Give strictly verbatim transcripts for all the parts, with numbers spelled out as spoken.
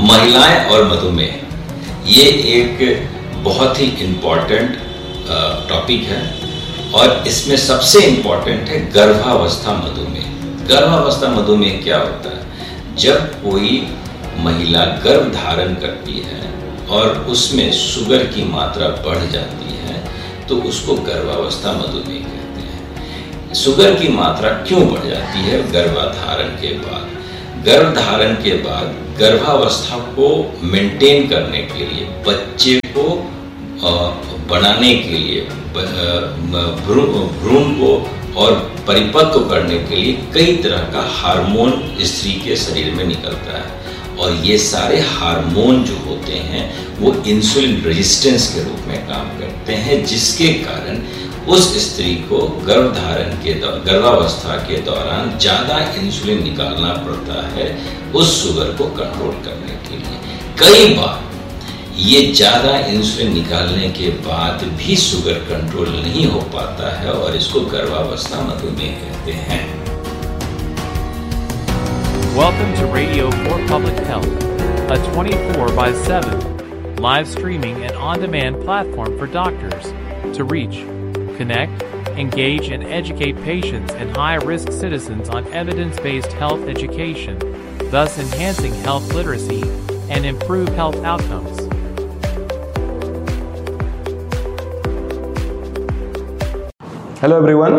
महिलाएं और मधुमेह, ये एक बहुत ही इम्पॉर्टेंट टॉपिक है और इसमें सबसे इम्पॉर्टेंट है गर्भावस्था मधुमेह। गर्भावस्था मधुमेह क्या होता है? जब कोई महिला गर्भ धारण करती है और उसमें शुगर की मात्रा बढ़ जाती है तो उसको गर्भावस्था मधुमेह कहते हैं। शुगर की मात्रा क्यों बढ़ जाती है गर्भाधारण के बाद? गर्भधारण के बाद गर्भावस्था को मेंटेन करने के लिए, बच्चे को बनाने के लिए, भ्रूण को और परिपक्व करने के लिए कई तरह का हार्मोन स्त्री के शरीर में निकलता है और ये सारे हार्मोन जो होते हैं वो इंसुलिन रेजिस्टेंस के रूप में काम करते हैं, जिसके कारण उस स्त्री को गर्भधारण के गर्भावस्था के दौरान ज़्यादा इंसुलिन निकालना पड़ता है उस शुगर को कंट्रोल करने के लिए। कई बार ये ज़्यादा इंसुलिन निकालने के बाद भी शुगर कंट्रोल नहीं हो पाता है और इसको गर्भावस्था मधुमेह कहते हैं। Welcome to Radio for Public Health, a twenty-four by seven live streaming and on-demand platform for doctors to reach, connect, engage, and educate patients and high-risk citizens on evidence-based health education, thus enhancing health literacy and improve health outcomes. Hello everyone,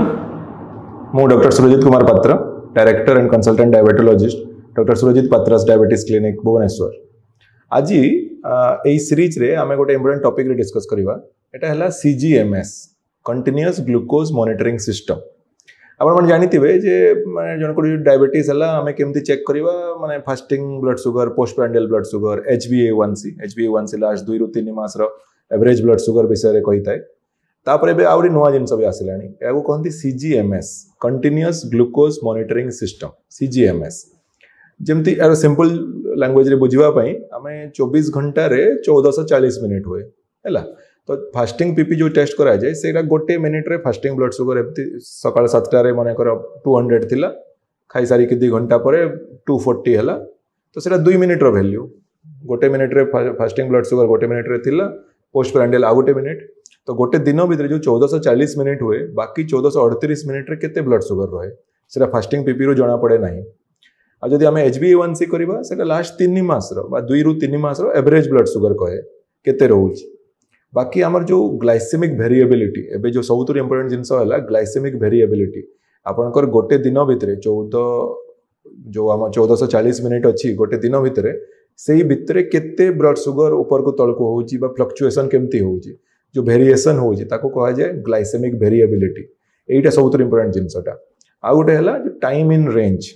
ମୁଁ doctor Surjit Kumar पात्र, director and consultant diabetologist, doctor Surjit पात्रास diabetes clinic Bhubaneswar. आज यही series रे आमे गोटे important topic रे discuss करिवा। एटा हला सीजीएमएस, continuous glucose monitoring system. आपण मन जानिथिबे जे माने जन को डायबिटीज हला आमे केमती चेक करिवा, माने fasting blood sugar, post prandial blood sugar, H B ए वन सी, एच बी ए वन सी लास्ट दुई रु तीन मास रो एवरेज ब्लड शुगर विषय रे कहि थाए। तापर एबे आउरी नुवा जिनस भी आसिलानी, याको कहंती सीजीएमएस, कंटीन्यूअस ग्लूकोज मॉनिटरिंग सिस्टम, सीजीएमएस। जेमती यार सिंपल लैंग्वेज रे बुझिबा पई आमे चौबीस घंटा रे चौदह सौ चालीस मिनिट हुए हैला। तो फास्टिंग पीपी जो टेस्ट करा जाए सेटा गोटे मिनिट रे फास्टिंग ब्लड शुगर एमती सकाळ सात टा रे माने कर दो सौ थिला, खाई सारी के दो घंटा परे दो सौ चालीस हला। तो सेटा दो मिनिट रो वैल्यू, गोटे मिनिट रे फास्टिंग ब्लड शुगर गोटे मिनिट रे थिला, पोस्ट प्रांडियल आ गोटे मिनिट। तो गोटे दिन भितर जो चौदह सौ चालीस मिनिट हुए, बाकी चौदह सौ अड़तीस मिनिट रे केते ब्लड शुगर रहे सेटा फास्टिंग पीपी रो जणा पड़े नाही। आ जदि आमे एच बी ए वन सी करबा सेटा लास्ट तीन मास रो बा दुई रु तीन मास रो एवरेज ब्लड शुगर कहे केते रहउची। बाकी आमर जो ग्लाइसेमिक वेरिएबिलिटी, एबे जो सबुतु इंपोर्टेंट जिंस हला ग्लाइसेमिक वेरिएबिलिटी। आपनकर गोटे दिन भितर चौदह जो आम चौदह सौ चालीस मिनिट अच्छी गोटे दिन भितर से भितर केते ब्लड शुगर ऊपर को तल को होउची बा फ्लक्चुएशन केमती होउची, जो वेरिएशन होउची ताको कहा जाए ग्लाइसेमिक वेरिएबिलिटी। एटा सबुतु इंपोर्टेंट जिंसटा। आ गोटे हला जो टाइम इन रेंज,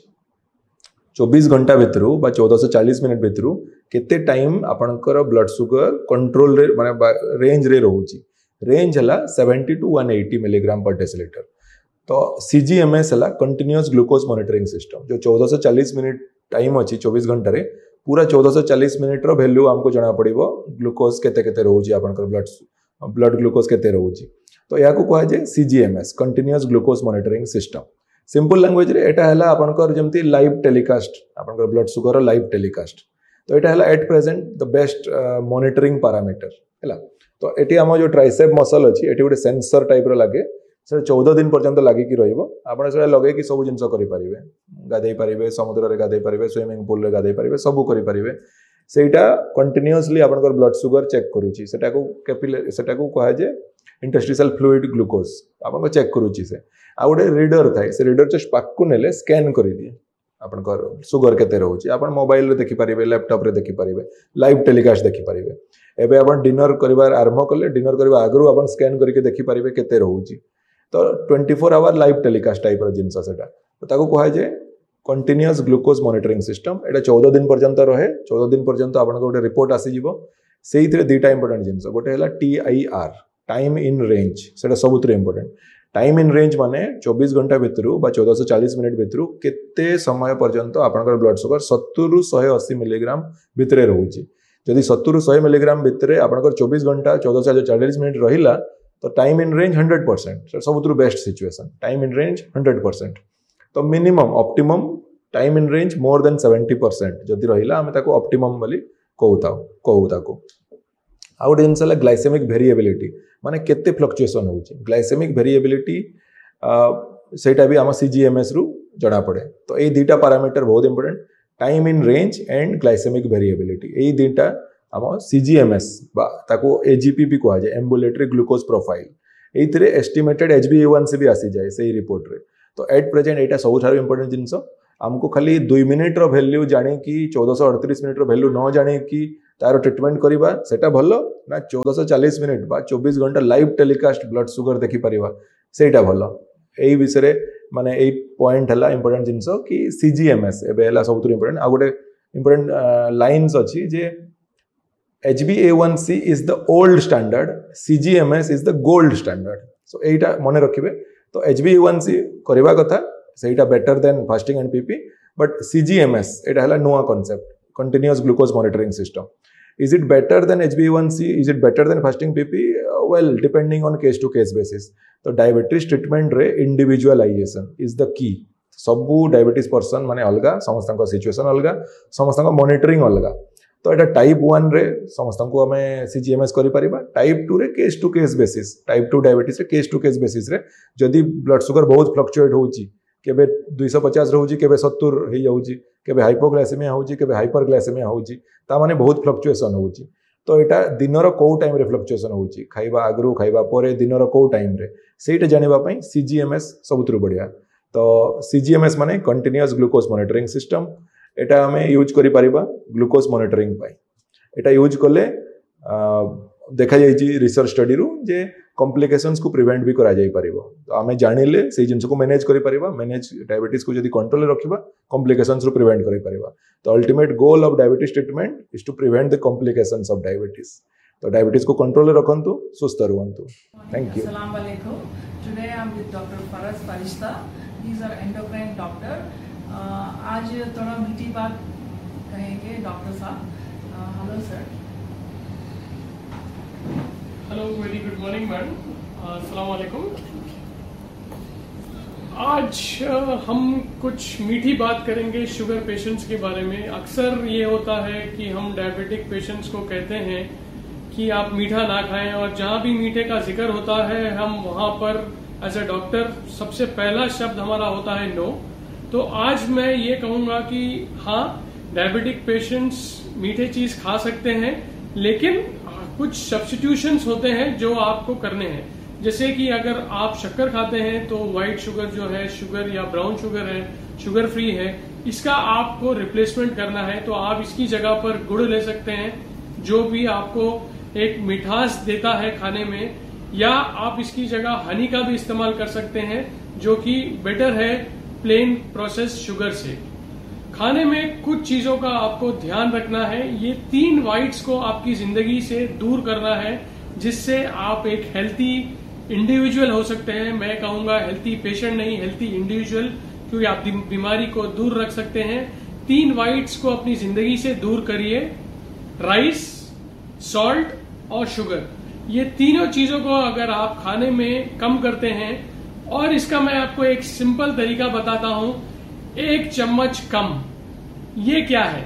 चौबीस घंटा भितर बा चौदह सौ चालीस मिनिट भितर केते टाइम आपनकर ब्लड शुगर कंट्रोल रे माने रेंज रे रहउची। रेंज हला सत्तर टू एक सौ अस्सी मिलीग्राम पर डेसिलीटर। तो सीजीएमएस हला कंटीन्यूअस ग्लूकोज मॉनिटरिंग सिस्टम। जो चौदह सौ चालीस मिनिट टाइम अछि चौबीस घंटा रे, पूरा चौदह सौ चालीस मिनिट रो वैल्यू हमको जणा पड़िबो ग्लूकोज केते केते रहउची, आपनकर ब्लड ब्लड ग्लूकोज केते रहउची। तो याको कहा जाए सीजीएमएस, continuous glucose monitoring system. Simple language रे एटा हला आपनकर जेमती लाइव टेलीकास्ट, आपनकर ब्लड शुगर लाइव टेलीकास्ट। तो एटा हला at present the best monitoring parameter हैला। तो एटी हम जो ट्राइसेप मसल अछि एटी गोटे सेंसर टाइप रो लागे, से चौदह दिन पर्यंत लागी कि रहिबो। आपण से लगे कि सब जिंस करि परिबे, गाधै परिबे, समुद्र रे गाधै परिबे, स्विमिंग पूल रे गाधै परिबे, सब करि परिबे। सेटा कंटीन्यूअसली आपनकर ब्लड शुगर चेक करूची। सेटा को कैपिलरी, सेटा को कहा जाए इंटरस्टिशियल फ्लूइड ग्लूकोज आपन को चेक करूची। से आ गोटे रीडर थाए, से रीडर जस्ट पाक को नेले स्कैन करि दिए आपनकर शुगर केते रहउची। आपन मोबाइल रे देखि परिबे, लैपटॉप रे देखि परिबे, लाइव टेलीकास्ट देखि परिबे। एबे आपन डिनर करिवार आरंभ करले, डिनर करबा आगरु आपन स्कैन करके देखि परिबे केते रहउची। तो चौबीस आवर लाइव टेलीकास्ट टाइप रो जिंस सेटा। तो ताको कहा जाए कंटीन्यूअस ग्लूकोज मॉनिटरिंग सिस्टम। एटा चौदह दिन पर्यंत रहे। चौदह दिन पर्यंत आपन को गोटे रिपोर्ट आसी जिवो। सेइथरे दुईटा इंपोर्टेंट जिंस, गोटे हला T I R, time in range. सेटा सबुतरे इंपोर्टेंट। टाइम इन रेंज माने चौबीस घंटा भितर बा चौदह सौ चालीस मिनिट भितर केते समय पर्यंत आपनकर ब्लड शुगर सत्तर रु एक सौ अस्सी मिलीग्राम भितरे रहउची। जदि सत्तर रु सौ मिलीग्राम भितरे आपनकर चौबीस घंटा चौदह सौ चालीस मिनिट रहिला तो time in range hundred percent सबुतु best situation. Time in range hundred percent. तो minimum optimum time in range more than seventy percent जदि रहिला आमे ताको ऑप्टिमम बोली कहूता कहूता को आ गोटे जिनस है ग्लाइसेमिक वेरिएबिलिटी माने केते फ्लक्चुएसन होउची ग्लाइसेमिक वेरिएबिलिटी सेटा भी आम सीजीएमएस रु जना पड़े तो ये दुटा पैरामीटर बहुत important time in range and glycaemic variability ये दुटा आम सीजीएमएस ताको एजीपी भी कह जाए एम्बुलेटरी ग्लूकोज प्रोफाइल ये एस्टिमेटेड एच बी ए वन सी भी आसी जाए से रिपोर्ट रे तो एट प्रेजेंट यहाँ सब इंपोर्टेंट जिनस आमको खाली दुई मिनिट रो वैल्यू जाने कि चौदह अड़तीस मिनिट रो वैल्यू न जाने कि तार ट्रिटमेंट करवा सेटा भल ना चौदह चालीस मिनिट बा चौबीस घंटा लाइव टेलीकास्ट ब्लड सुगर देखि परिवा सेटा भल यही विषय माने यही पॉइंट है इंपोर्टेंट जिनस कि सीजीएमएस एबे हला सबुत इंपोर्टेंट आ गोटे इंपोर्टेंट लाइन्स अच्छी जे H B A one C is the old standard सीजीएमएस is the gold standard so यहीटा मन रखिए तो एच बी ए वन सी करवा कथा सेटा better than fasting and PP but सीजीएमएस एटा हला नुआ concept continuous glucose monitoring system is it better than H b A one C is it better than fasting P P uh, well depending on case to case basis तो diabetes treatment रे individualisation is the key सबू diabetes person माने अलगा समस्त situation अलगा समस्त monitoring अलगा तो यहाँ टाइप वन रे समस्त को आम सीजीएमएस कर टाइप टू रे case to case basis type two diabetes रे केस टू केस बेसिस रे जदि ब्लड सुगर बहुत फ्लक्चुएट होउची केबे दो सौ पचास रहउची केबे सत्तर हो जाउची केबे हाइपोग्लाइसेमिया होउची केबे हाइपरग्लाइसेमिया होउची ता माने बहुत फ्लक्चुएशन होउची तो यहाँ दिनर कौ टाइम रे फ्लक्चुएशन होउची खाइबा आगरू खाइबा परे दिनर कौ टाइम रे सेटा जानिबा पई सीजीएमएस सबुतरु बढ़िया तो सीजीएमएस माने कंटीन्यूअस ग्लूकोज मॉनिटरिंग सिस्टम एटा हमें यूज करि परिबा ग्लूकोज मॉनिटरिंग पई एटा यूज कले देखा जाइए रिसर्च स्टडी रु जे कॉम्प्लिकेशंस को प्रिवेंट भी करा जाई परिबो तो आमे जानिले से जिंस को मैनेज करि परिबा मैनेज डायबिटीज को जदी कंट्रोल रखिबा कॉम्प्लिकेशंस रु प्रिवेंट करि परिबा तो ultimate goal of diabetes treatment is to prevent the complications of diabetes तो डायबिटीज को कंट्रोल रखंतु सुस्त रहंतु थैंक यू अस्सलाम वालेकुम today I am with doctor फरज फरिश्ता he is our endocrine doctor आज थोड़ा मीठी बात कहेंगे डॉक्टर साहब hello sir hello very good morning madam अस्सलाम वालेकुम आज हम कुछ मीठी बात करेंगे शुगर पेशेंट्स के बारे में अक्सर ये होता है कि हम डायबिटिक पेशेंट्स को कहते हैं कि आप मीठा ना खाएं और जहाँ भी मीठे का जिक्र होता है हम वहाँ पर एज ए डॉक्टर सबसे पहला शब्द हमारा होता है नो तो आज मैं ये कहूँगा कि हाँ डायबिटिक पेशेंट्स मीठे चीज खा सकते हैं लेकिन कुछ सब्स्टिट्यूशंस होते हैं जो आपको करने हैं जैसे कि अगर आप शक्कर खाते हैं तो व्हाइट शुगर जो है शुगर या ब्राउन शुगर है शुगर फ्री है इसका आपको रिप्लेसमेंट करना है तो आप इसकी जगह पर गुड़ ले सकते हैं जो भी आपको एक मिठास देता है खाने में या आप इसकी जगह हनी का भी इस्तेमाल कर सकते हैं जो कि बेटर है प्लेन प्रोसेस शुगर से खाने में कुछ चीजों का आपको ध्यान रखना है ये तीन वाइट्स को आपकी जिंदगी से दूर करना है जिससे आप एक हेल्थी इंडिविजुअल हो सकते हैं मैं कहूंगा हेल्थी पेशेंट नहीं हेल्थी इंडिविजुअल क्योंकि आप बीमारी को दूर रख सकते हैं तीन वाइट्स को अपनी जिंदगी से दूर करिए राइस सॉल्ट और शुगर ये तीनों चीजों को अगर आप खाने में कम करते हैं और इसका मैं आपको एक सिंपल तरीका बताता हूं एक चम्मच कम ये क्या है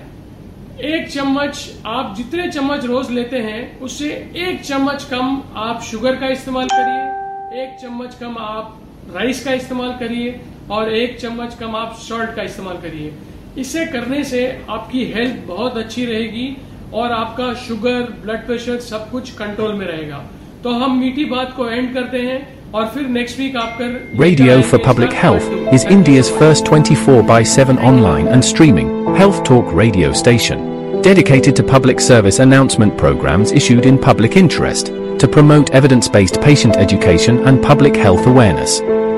एक चम्मच आप जितने चम्मच रोज लेते हैं उससे एक चम्मच कम आप शुगर का इस्तेमाल करिए एक चम्मच कम आप राइस का इस्तेमाल करिए और एक चम्मच कम आप सॉल्ट का इस्तेमाल करिए इसे करने से आपकी हेल्थ बहुत अच्छी रहेगी और आपका शुगर ब्लड प्रेशर सब कुछ कंट्रोल में रहेगा तो हम मीठी बात को एंड करते हैं और फिर नेक्स्ट वीक आप कर Radio for Public Health is India's first twenty-four by seven online and streaming health talk radio station dedicated to public service announcement programs issued in public interest to promote evidence-based patient education and public health awareness.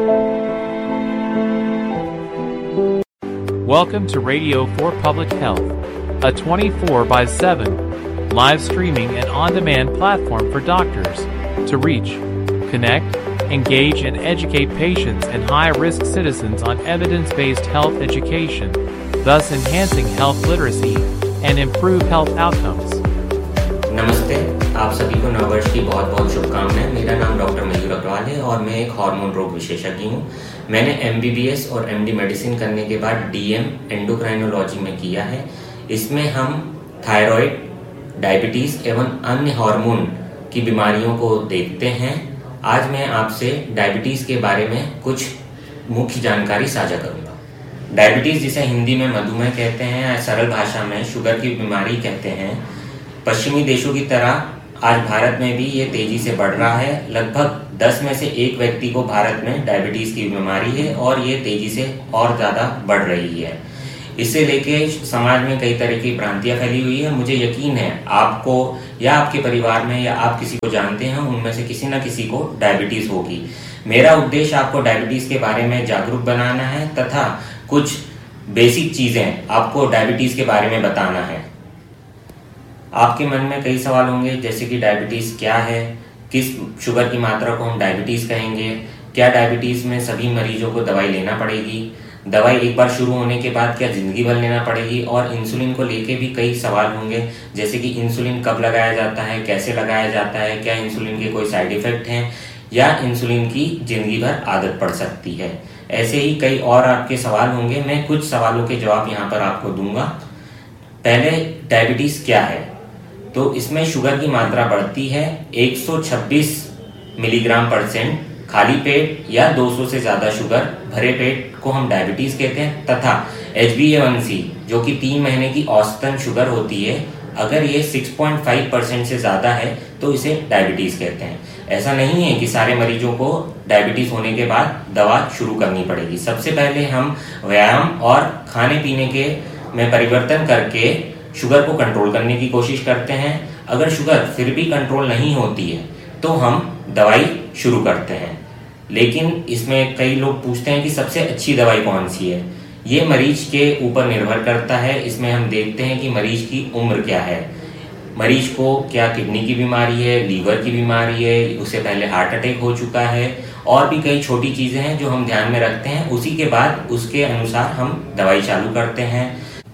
Welcome to Radio for Public Health, a twenty-four by seven live streaming and on-demand platform for doctors to reach, connect, engage and educate patients and high-risk citizens on evidence-based health education, thus enhancing health literacy and improve health outcomes. नमस्ते, आप सभी को नववर्ष की बहुत बहुत शुभकामनाएं। मेरा नाम डॉक्टर मयूर अग्रवाल है और मैं एक हार्मोन रोग विशेषज्ञ हूँ। मैंने एमबीबीएस और एमडी मेडिसिन करने के बाद डीएम एंडोक्राइनोलॉजी में किया है। इसमें हम थायराइड, डायबिटीज़ एवं अन्य हार्मोन की बीमारियों को देखते हैं। आज मैं आपसे डायबिटीज़ के बारे में कुछ मुख्य जानकारी साझा करूंगा। डायबिटीज़, जिसे हिंदी में मधुमेह कहते हैं या सरल भाषा में शुगर की बीमारी कहते हैं, पश्चिमी देशों की तरह आज भारत में भी ये तेजी से बढ़ रहा है। लगभग दस में से एक व्यक्ति को भारत में डायबिटीज़ की बीमारी है और ये तेजी से और ज़्यादा बढ़ रही है। इससे लेके समाज में कई तरह की भ्रांतियां फैली हुई है। मुझे यकीन है आपको या आपके परिवार में या आप किसी को जानते हैं, उनमें से किसी न किसी को डायबिटीज़ होगी। मेरा उद्देश्य आपको डायबिटीज़ के बारे में जागरूक बनाना है तथा कुछ बेसिक चीज़ें आपको डायबिटीज़ के बारे में बताना है। आपके मन में कई सवाल होंगे, जैसे कि डायबिटीज़ क्या है, किस शुगर की मात्रा को हम डायबिटीज़ कहेंगे, क्या डायबिटीज़ में सभी मरीजों को दवाई लेना पड़ेगी, दवाई एक बार शुरू होने के बाद क्या जिंदगी भर लेना पड़ेगी, और इंसुलिन को लेके भी कई सवाल होंगे, जैसे कि इंसुलिन कब लगाया जाता है, कैसे लगाया जाता है, क्या इंसुलिन के कोई साइड इफेक्ट हैं या इंसुलिन की जिंदगी भर आदत पड़ सकती है। ऐसे ही कई और आपके सवाल होंगे। मैं कुछ सवालों के जवाब यहाँ पर आपको दूंगा। पहले, डायबिटीज़ क्या है? तो इसमें शुगर की मात्रा बढ़ती है एक सौ छब्बीस मिलीग्राम परसेंट खाली पेट या दो सौ से ज्यादा शुगर भरे पेट को हम डायबिटीज कहते हैं, तथा एच बी ए वन सी जो कि तीन महीने की औसतन शुगर होती है, अगर ये छह पॉइंट पाँच परसेंट से ज्यादा है तो इसे डायबिटीज कहते हैं। ऐसा नहीं है कि सारे मरीजों को डायबिटीज होने के बाद दवा शुरू करनी पड़ेगी। सबसे पहले हम व्यायाम और खाने पीने के में परिवर्तन करके शुगर को कंट्रोल करने की कोशिश करते हैं। अगर शुगर फिर भी कंट्रोल नहीं होती है तो हम दवाई शुरू करते हैं। लेकिन इसमें कई लोग पूछते हैं कि सबसे अच्छी दवाई कौन सी है। ये मरीज के ऊपर निर्भर करता है। इसमें हम देखते हैं कि मरीज की उम्र क्या है, मरीज को क्या किडनी की बीमारी है, लीवर की बीमारी है, उससे पहले हार्ट अटैक हो चुका है, और भी कई छोटी चीजें हैं जो हम ध्यान में रखते हैं। उसी के बाद उसके अनुसार हम दवाई चालू करते हैं।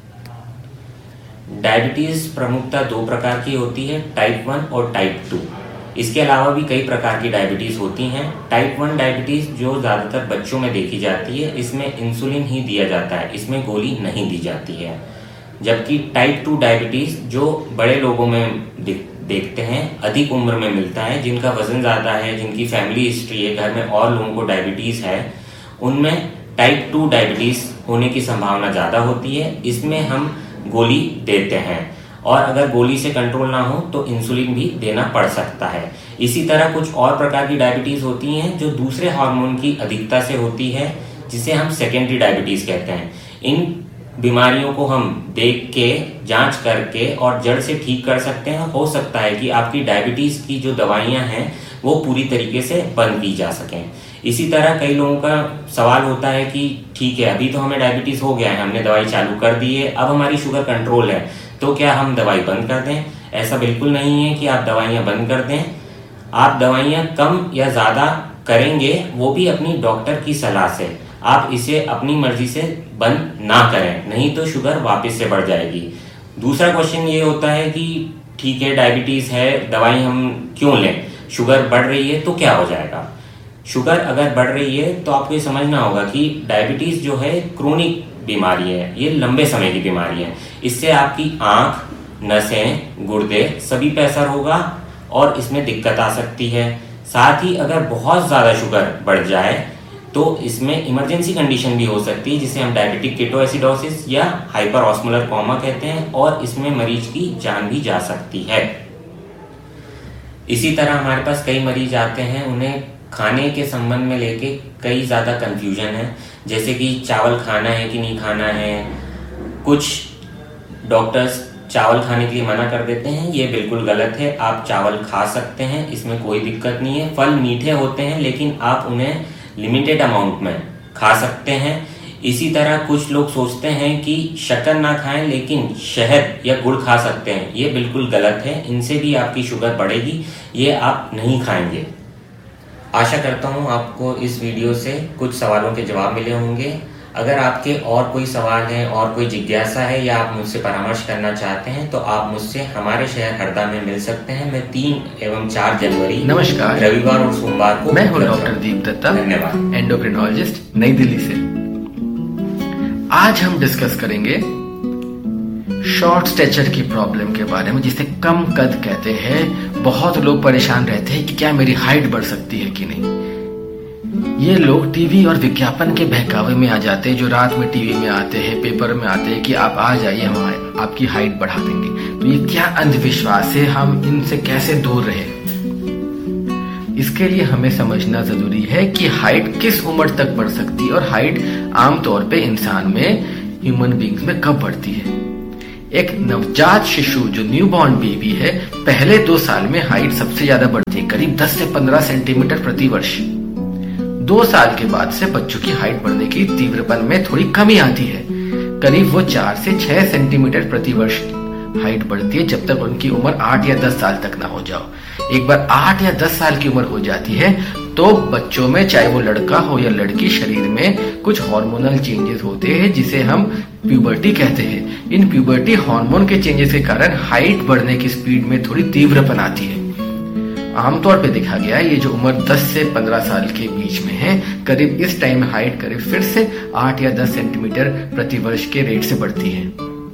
डायबिटीज प्रमुखतः दो प्रकार की होती है, टाइप वन और टाइप टू। इसके अलावा भी कई प्रकार की डायबिटीज होती हैं। टाइप वन डायबिटीज जो ज़्यादातर बच्चों में देखी जाती है, इसमें इंसुलिन ही दिया जाता है, इसमें गोली नहीं दी जाती है। जबकि टाइप टू डायबिटीज जो बड़े लोगों में देखते हैं, अधिक उम्र में मिलता है, जिनका वजन ज़्यादा है, जिनकी फैमिली हिस्ट्री है, घर में और लोगों को डायबिटीज़ है, उनमें टाइप टू डायबिटीज़ होने की संभावना ज़्यादा होती है। इसमें हम गोली देते हैं और अगर गोली से कंट्रोल ना हो तो इंसुलिन भी देना पड़ सकता है। इसी तरह कुछ और प्रकार की डायबिटीज होती हैं जो दूसरे हार्मोन की अधिकता से होती है, जिसे हम सेकेंडरी डायबिटीज कहते हैं। इन बीमारियों को हम देख के, जांच करके और जड़ से ठीक कर सकते हैं। हो सकता है कि आपकी डायबिटीज की जो दवाइयां हैं वो पूरी तरीके से बंद की जा सकें। इसी तरह कई लोगों का सवाल होता है कि ठीक है, अभी तो हमें डायबिटीज हो गया है, हमने दवाई चालू कर दी है, अब हमारी शुगर कंट्रोल है, तो क्या हम दवाई बंद कर दें? ऐसा बिल्कुल नहीं है कि आप दवाइयां बंद कर दें। आप दवाइयां कम या ज़्यादा करेंगे, वो भी अपनी डॉक्टर की सलाह से। आप इसे अपनी मर्जी से बंद ना करें, नहीं तो शुगर वापस से बढ़ जाएगी। दूसरा क्वेश्चन ये होता है कि ठीक है, डायबिटीज़ है, दवाई हम क्यों लें? शुगर बढ़ रही है तो क्या हो जाएगा? शुगर अगर बढ़ रही है तो आपको ये समझना होगा कि डायबिटीज़ जो है क्रोनिक बीमारी है, ये लंबे समय की बीमारी है। इससे आपकी आंख, नसें, गुर्दे सभी पे असर होगा और इसमें दिक्कत आ सकती है। साथ ही अगर बहुत ज़्यादा शुगर बढ़ जाए तो इसमें इमरजेंसी कंडीशन भी हो सकती है, जिसे हम डायबिटिक केटोएसिडोसिस या हाइपर ऑस्मोलर कोमा कहते हैं, और इसमें मरीज की जान भी जा सकती है। इसी तरह हमारे पास कई मरीज आते हैं, उन्हें खाने के संबंध में लेके कई ज़्यादा कंफ्यूजन है, जैसे कि चावल खाना है कि नहीं खाना है। कुछ डॉक्टर्स चावल खाने के लिए मना कर देते हैं, ये बिल्कुल गलत है। आप चावल खा सकते हैं, इसमें कोई दिक्कत नहीं है। फल मीठे होते हैं लेकिन आप उन्हें लिमिटेड अमाउंट में खा सकते हैं। इसी तरह कुछ लोग सोचते हैं कि शक्कर ना खाएं लेकिन शहद या गुड़ खा सकते हैं, ये बिल्कुल गलत है। इनसे भी आपकी शुगर बढ़ेगी, ये आप नहीं खाएंगे। आशा करता हूँ आपको इस वीडियो से कुछ सवालों के जवाब मिले होंगे। अगर आपके और कोई सवाल है और कोई जिज्ञासा है या आप मुझसे परामर्श करना चाहते हैं तो आप मुझसे हमारे शहर हरदा में मिल सकते हैं। मैं तीन एवं चार जनवरी नमस्कार रविवार और सोमवार को मैं हूँ डॉक्टर दीप दत्ता, धन्यवाद, एंडोक्रिनोलॉजिस्ट, नई दिल्ली से। आज हम डिस्कस करेंगे शॉर्ट स्टेचर की प्रॉब्लम के बारे में, जिसे कम कद कहते हैं। बहुत लोग परेशान रहते हैं कि क्या मेरी हाइट बढ़ सकती है कि नहीं। ये लोग टीवी और विज्ञापन के बहकावे में आ जाते हैं, जो रात में टीवी में आते हैं, पेपर में आते हैं कि आप आ जाइए, हम आपकी हाइट बढ़ा देंगे। तो ये क्या अंधविश्वास है, हम इनसे कैसे दूर रहे। इसके लिए हमें समझना जरूरी है कि हाइट किस उम्र तक बढ़ सकती है और हाइट आमतौर पे इंसान में, ह्यूमन बींग्स में कब बढ़ती है। एक नवजात शिशु जो न्यूबॉर्न बेबी है, पहले दो साल में हाइट सबसे ज्यादा बढ़ती है, करीब दस से पंद्रह सेंटीमीटर प्रति वर्ष। दो साल के बाद से बच्चों की हाइट बढ़ने की तीव्रपन में थोड़ी कमी आती है, करीब वो चार से छह सेंटीमीटर प्रति वर्ष हाइट बढ़ती है, जब तक उनकी उम्र आठ या दस साल तक ना हो जाओ। एक बार आठ या दस साल की उम्र हो जाती है तो बच्चों में, चाहे वो लड़का हो या लड़की, शरीर में कुछ हार्मोनल चेंजेस होते हैं जिसे हम प्यूबर्टी कहते हैं। इन प्यूबर्टी हार्मोन के चेंजेस के कारण हाइट बढ़ने की स्पीड में थोड़ी तीव्रपन आती है। आमतौर पे देखा गया है ये जो उम्र दस से पंद्रह साल के बीच में है, करीब इस टाइम में हाइट करीब फिर से आठ या दस सेंटीमीटर प्रति वर्ष के रेट से बढ़ती है।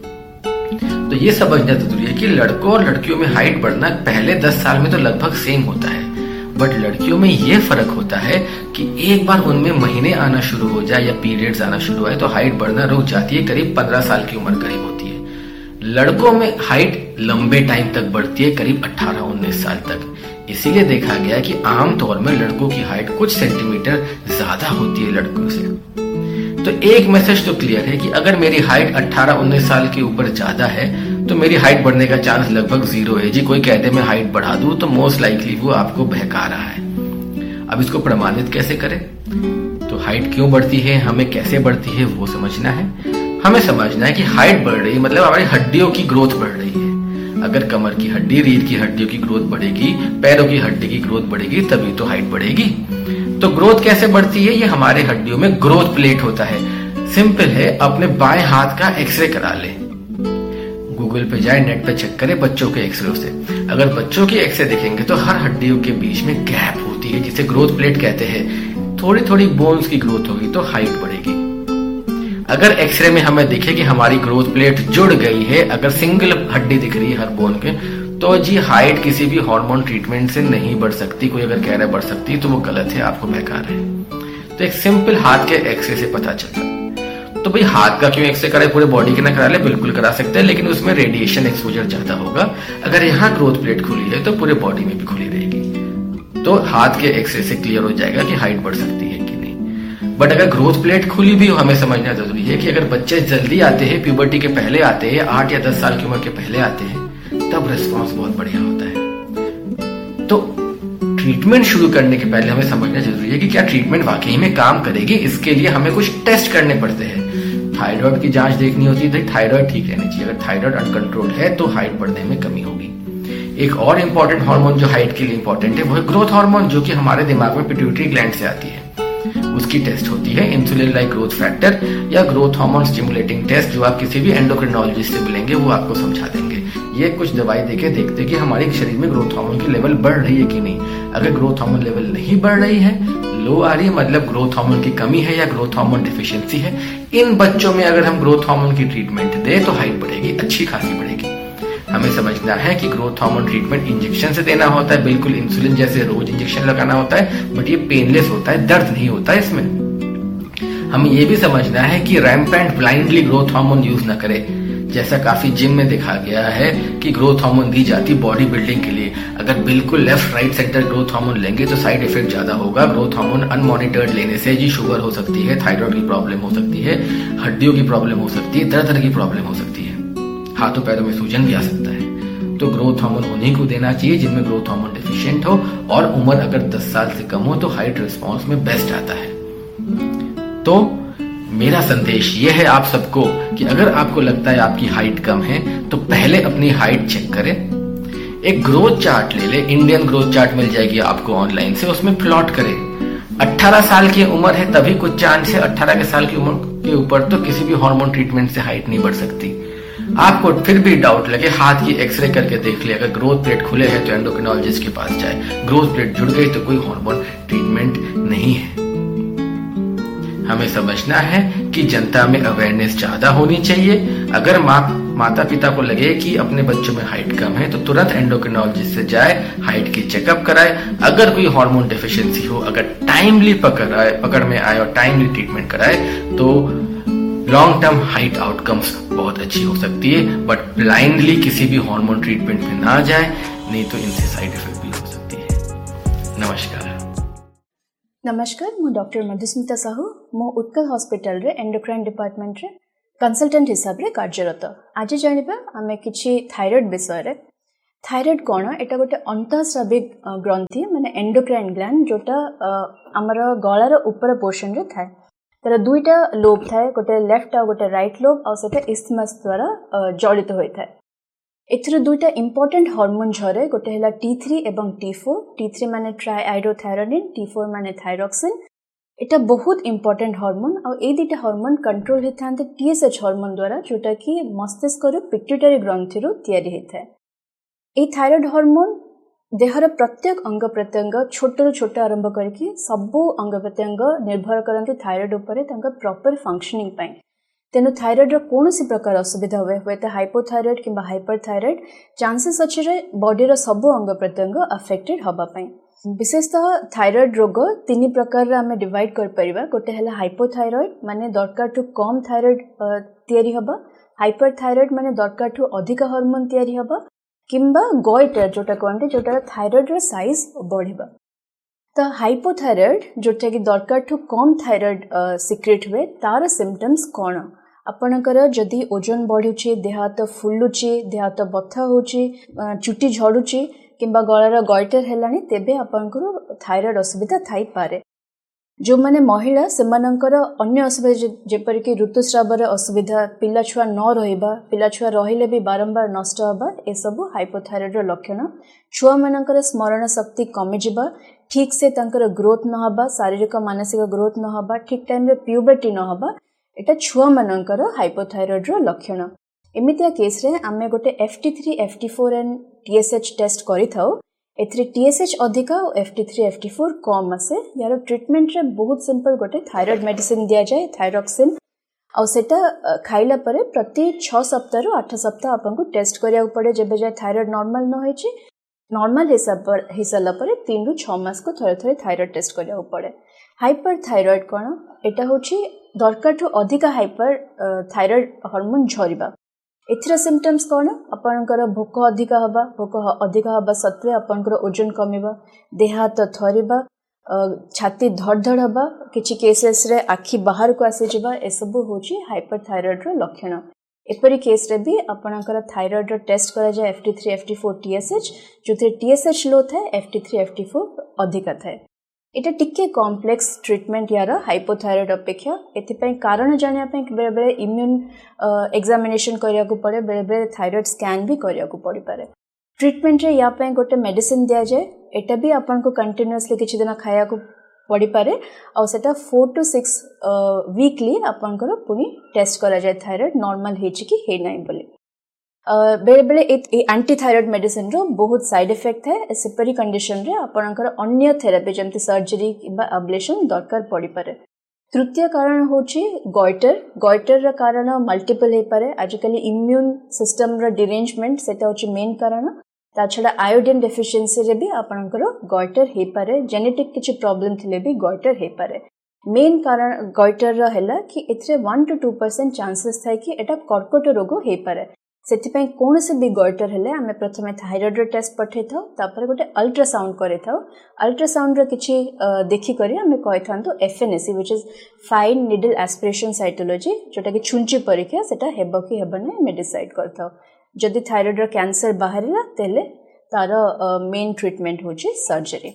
तो ये समझना जरूरी है कि लड़कों और लड़कियों में हाइट बढ़ना पहले दस साल में तो लगभग सेम होता है, बट लड़कियों में ये फर्क होता है कि एक बार उनमें महीने आना शुरू हो जाए या पीरियड्स आना शुरू हो तो हाइट बढ़ना रुक जाती है, करीब पंद्रह साल की उम्र करीब होती है। लड़कों में हाइट लंबे टाइम तक बढ़ती है, करीब अठारह उन्नीस साल तक। इसीलिए देखा गया कि आमतौर में लड़कों की हाइट कुछ सेंटीमीटर ज्यादा होती है लड़कों से। तो एक मैसेज तो क्लियर है कि अगर मेरी हाइट अठारह उन्नीस साल के ऊपर ज्यादा है तो मेरी हाइट बढ़ने का चांस लगभग जीरो है। जी कोई कहते मैं हाइट बढ़ा दूं तो मोस्ट लाइकली वो आपको बहका रहा है। अब इसको प्रमाणित कैसे करें? तो हाइट क्यों बढ़ती है, हमें कैसे बढ़ती है वो समझना है। हमें समझना है कि हाइट बढ़ रही है मतलब हमारी हड्डियों की ग्रोथ बढ़ रही है। अगर कमर की हड्डी, रीढ़ की हड्डियों की ग्रोथ बढ़ेगी, पैरों की हड्डी की ग्रोथ बढ़ेगी, तभी तो हाइट बढ़ेगी। तो ग्रोथ कैसे बढ़ती है? ये हमारे हड्डियों में ग्रोथ प्लेट होता है। सिंपल है, अपने बाएं हाथ का एक्सरे करा ले। गूगल पे जाए, नेट पे चेक करें बच्चों के एक्सरे से। अगर बच्चों की एक्सरे देखेंगे तो हर हड्डियों के बीच में गैप होती है जिसे ग्रोथ प्लेट कहते हैं। थोड़ी थोड़ी बोन्स की ग्रोथ होगी तो हाइट बढ़ेगी। अगर एक्सरे में हमें दिखे कि हमारी ग्रोथ प्लेट जुड़ गई है, अगर सिंगल हड्डी दिख रही है हर बोन के, तो जी हाइट किसी भी हार्मोन ट्रीटमेंट से नहीं बढ़ सकती। कोई अगर कह रहा है बढ़ सकती है तो वो गलत है, आपको बहका रहे हैं। तो एक सिंपल हाथ के एक्सरे से पता चलता है। तो भाई हाथ का क्यों एक्सरे कराए, पूरे बॉडी के ना करा ले? बिल्कुल करा सकते हैं, लेकिन उसमें रेडिएशन एक्सपोजर ज्यादा होगा। अगर यहाँ ग्रोथ प्लेट खुली है तो पूरे बॉडी में भी खुली रहेगी। तो हाथ के एक्सरे से क्लियर हो जाएगा कि हाइट बढ़ सकती है कि नहीं। बट अगर ग्रोथ प्लेट खुली भी हो, हमें समझना जरूरी है कि अगर बच्चे जल्दी आते हैं, प्यूबर्टी के पहले आते हैं, आठ या दस साल की उम्र के पहले आते हैं, तब रिस्पॉन्स बहुत बढ़िया होता है। तो ट्रीटमेंट शुरू करने के पहले हमें समझना जरूरी है कि क्या ट्रीटमेंट वाकई में काम करेगी। इसके लिए हमें कुछ टेस्ट करने पड़ते हैं। थायराइड की जांच देखनी होती है, तो थायराइड ठीक रहनी चाहिए। अगर थायराइड अनकंट्रोल है तो हाइट बढ़ने में कमी होगी। एक और इंपॉर्टेंट हार्मोन जो हाइट के लिए इंपॉर्टेंट है वो है ग्रोथ हार्मोन, जो कि हमारे दिमाग में पिट्यूटरी ग्लैंड से आती है। उसकी टेस्ट होती है इंसुलिन लाइक ग्रोथ फैक्टर या ग्रोथ हार्मोन स्टिमुलेटिंग टेस्ट, जो आप किसी भी एंडोक्रिनोलॉजिस्ट से मिलेंगे वो आपको समझा देंगे। ये कुछ दवाई देके देखते कि हमारे शरीर में ग्रोथ हार्मोन की लेवल बढ़ रही है कि नहीं। अगर ग्रोथ हार्मोन लेवल नहीं बढ़ रही है, लो आ रही है, मतलब ग्रोथ हार्मोन की कमी है या ग्रोथ हार्मोन डिफिशियंसी है, इन बच्चों में अगर हम ग्रोथ हार्मोन की ट्रीटमेंट दें तो हाइट बढ़ेगी, अच्छी खासी बढ़ेगी। हमें समझना है कि ग्रोथ हार्मोन ट्रीटमेंट इंजेक्शन से देना होता है, बिल्कुल इंसुलिन जैसे रोज इंजेक्शन लगाना होता है, बट ये पेनलेस होता है, दर्द नहीं होता है इसमें। हमें ये भी समझना है कि rampant blindly growth hormone use ना करें, जैसा काफी जिम में देखा गया है कि ग्रोथ हार्मोन दी जाती बॉडी बिल्डिंग के लिए। अगर बिल्कुल left right centre growth hormone लेंगे तो साइड इफेक्ट ज्यादा होगा। ग्रोथ हार्मोन अनमॉनिटर्ड लेने से जी शुगर हो सकती है, थायराइड की प्रॉब्लम हो सकती है, हड्डियों की प्रॉब्लम हो सकती है, तरह तरह की प्रॉब्लम हो सकती है, हाथों पैरों में सूजन भी आ सकता है। तो ग्रोथ हार्मोन उन्हीं को देना चाहिए जिनमें ग्रोथ हार्मोन डिफिशिएंट हो, और उम्र अगर दस साल से कम हो तो हाइट रिस्पॉन्स में बेस्ट आता है। तो मेरा संदेश यह है आप सबको कि अगर आपको लगता है आपकी हाइट कम है तो पहले अपनी हाइट चेक करें। एक ग्रोथ चार्ट ले ले, इंडियन ग्रोथ चार्ट मिल जाएगी आपको ऑनलाइन से, उसमें प्लॉट करें। अठारह साल की उम्र है तभी कुछ चांस है, अठारह के साल की उम्र के ऊपर तो किसी भी हार्मोन ट्रीटमेंट से हाइट नहीं बढ़ सकती। आपको फिर भी डाउट लगे, हाथ की एक्सरे करके देख ले, अगर ग्रोथ प्लेट खुले है तो एंडोक्रिनोलॉजिस्ट के पास जाए, ग्रोथ प्लेट जुड़ गई तो कोई हार्मोन ट्रीटमेंट नहीं है। हमें समझना है कि जनता में अवेयरनेस ज्यादा होनी चाहिए। अगर माँ माता पिता को लगे कि अपने बच्चों में हाइट कम है तो तुरंत एंडोक्रिनोलॉजिस्ट से जाए, हाइट की चेकअप कराए। अगर कोई हार्मोन डेफिशिएंसी हो, अगर टाइमली पकड़ आए पकड़ में आए और टाइमली ट्रीटमेंट कराए तो लॉन्ग टर्म हाइट आउटकम्स बहुत अच्छी हो सकती है। बट ब्लाइंडली किसी भी हार्मोन ट्रीटमेंट में ना जाए, नहीं तो इनसे साइड इफेक्ट भी हो सकती है। नमस्कार। नमस्कार, मु डॉक्टर मधुस्मिता साहू मो उत्कल हॉस्पिटल रे एंडोक्राइन डिपार्टमेंट रे कंसल्टेंट हिसाब रे कार्यरत। आज जानिबा आमे किछि थायराइड विषय रे। थायराइड कोन? एटा गोटे अंतःस्राविक ग्रंथि माने एंडोक्राइन ग्लैंड जोटा हमर गळार ऊपर पोर्शन रे थाए। तर दुईटा लोब थाए, गोटे लेफ्ट आ गोटे राइट लोब आ सेटा इस्थमस द्वारा जड़ित होई थाए। एथिर दुईटा इंपोर्टेंट हार्मोन झरे, गोटे हैला टी थ्री एवं टी फोर। टी थ्री माने ट्राइआयोडोथायरोनिन, टी फोर माने थायरॉक्सिन। एटा बहुत इंपोर्टेंट हार्मोन आ ए दुईटा हार्मोन कंट्रोल हेथांते टीएसएच हार्मोन द्वारा, जोटा कि मस्तिष्क रो पिट्यूटरी ग्रंथि रो तयारी हेथाय। ए थायराइड हार्मोन देहर प्रत्येक अंग प्रत्यंग छोट छोट आरंभ करके सबो अंग प्रत्यंग निर्भर करते थायराइड उपरे तांका प्रॉपर फंक्शनिंग पाई। तेनु थायराइड रो कोनोसी प्रकार असुविधा हुए हुए तो हाइपोथायराइड किंबा हाइपरथायराइड चांसेस अछि रे बॉडी रो सबो अंग प्रत्यंग अफेक्टेड होबा पाई। विशेषतः थायराइड रोग तीन प्रकार रे हमें डिवाइड कर परिबा। गोटे हला हाइपोथायराइड माने दरकार टू कम थायराइड तयारी होबा, हाइपरथायराइड माने दरकार टू अधिक हार्मोन तयारी होबा, किंबा गॉइटर जोटा कहते जोटा थायराइड रो साइज बढ़िबा। तो हाइपोथायराइड जोटा कि दरकार ठू कम थायराइड सिक्रेट हुए, तार सिम्पटम्स कौन? आपणकर जदि ओजन बढ़ुची, देह हाथ फुलुची, देह हाथ बथा होची, चुटी झड़ुची किंबा गଳାର गॉइटर हेलानी, तेबे आपणकर थायराइड असुविधा थाई पारे। जो माने महिला सेमानंकर अन्य असुविधा जेपर कि ऋतुस्रावर असुविधा, पिला छुआ न रहिबा, पिला छुआ रहिले भी बारंबार नष्ट होबा, ए सब हाइपोथायराइड रो लक्षण। छुआ मानकर स्मरण शक्ति कमी जिबा, ठीक से तांकर ग्रोथ न होबा, शारीरिक मानसिक ग्रोथ न होबा, ठीक टाइम रे प्यूबर्टी न होबा, एटा छुआ मानकर हाइपोथायराइड रो लक्षण। एमितिया केस रे आमे गोटे F T three, F T four and T S H test करि थाउ। एथरे टी एस एच अधिका और F T three, F T four कम आसे। यार ट्रीटमेंट रे बहुत सिंपल, गोटे थायराइड मेडिसिन दिया जाए, थायरॉक्सिन, और सेटा खाइला परे प्रति छह सप्ताह रु आठ सप्ताह आपको टेस्ट करिया पड़े। जेबे जाय थायराइड नॉर्मल न होइची, नॉर्मल हिसाब पर हिसाला परे तीन रु छह मास को थरे थरे थायराइड टेस्ट करिया पड़े। हाइपरथायराइड कोन? एटा होची दरकार ठू अधिका हाइपर थायराइड हार्मोन झरिबा। एथिरा सिम्पटम्स कौन? आपणकर भोक अधिका हबा, भोक अधिका हबा सत्वे आपणकर ओजन कमिबा, देह हाथ थरिबा, छाती धड़ धड़ हबा, किछि केसेस रे आखि बाहर को आसी जिबा, ए सब होची हाइपरथायराइड रो लक्षण। एपरि केस रे भी आपणकर थायराइड रो टेस्ट करा जाय F T three, F T four, T S H. जोथे T S H लो थाए, F T three, F T four अधिका थाए। एटा टिके कॉम्प्लेक्स ट्रीटमेंट यार हाइपोथायराइड अपेक्षा। एथिपई कारण जानिया पे बेले बेले इम्यून एग्जामिनेशन करिया को पड़े, बेले बेले थायराइड स्कैन भी करिया को पड़ी पारे। ट्रीटमेंट रे या पे गोटे मेडिसिन दिया जाए, एटा भी आपन को कंटीन्यूअसली किछि दिन खाया को पड़ी पारे, और सेटा फोर टू सिक्स वीकली आपन को पुनी टेस्ट करा जाए थायराइड नॉर्मल हेछि कि हे नै बोली। बेले बेले एंटी थायराइड मेडिसिन रो बहुत साइड इफेक्ट है। सेपरी कंडीशन रे आपणकर अन्य थेरापी जमती सर्जरी किबा अब्लेशन दरकार पड़ी पारे। तृतीय कारण होची गॉइटर। गॉइटर रा कारण मल्टीपल हे पारे। आजकल इम्यून सिस्टम रा डिरेंजमेंट सेटा होची मेन कारण। ता छडा आयोडीन डेफिशिएंसी रे भी आपणकर गॉइटर हे पारे। जेनेटिक किछि प्रॉब्लम थिले भी गॉइटर हे पारे। मेन कारण गॉइटर रा हैला कि एथरे one two two percent chances थाय कि एटा कर्कट रोग हे पारे। सेथिपई कोन से भी गॉइटर हेले आमे प्रथमे थायराइड टेस्ट पठे थाउ, तापर गोटे अल्ट्रासाउंड करे थाउ। अल्ट्रासाउंड रे किछि देखि करी आमे कहि थांतो F N A C, which is fine needle aspiration cytology, जोटा कि छुंची परीक्षा सेटा हेबो कि हेबो नै मे डिसाइड करथाउ। जदि थायराइड रो कैंसर बाहरिला तेले तार मेन ट्रीटमेंट होची सर्जरी।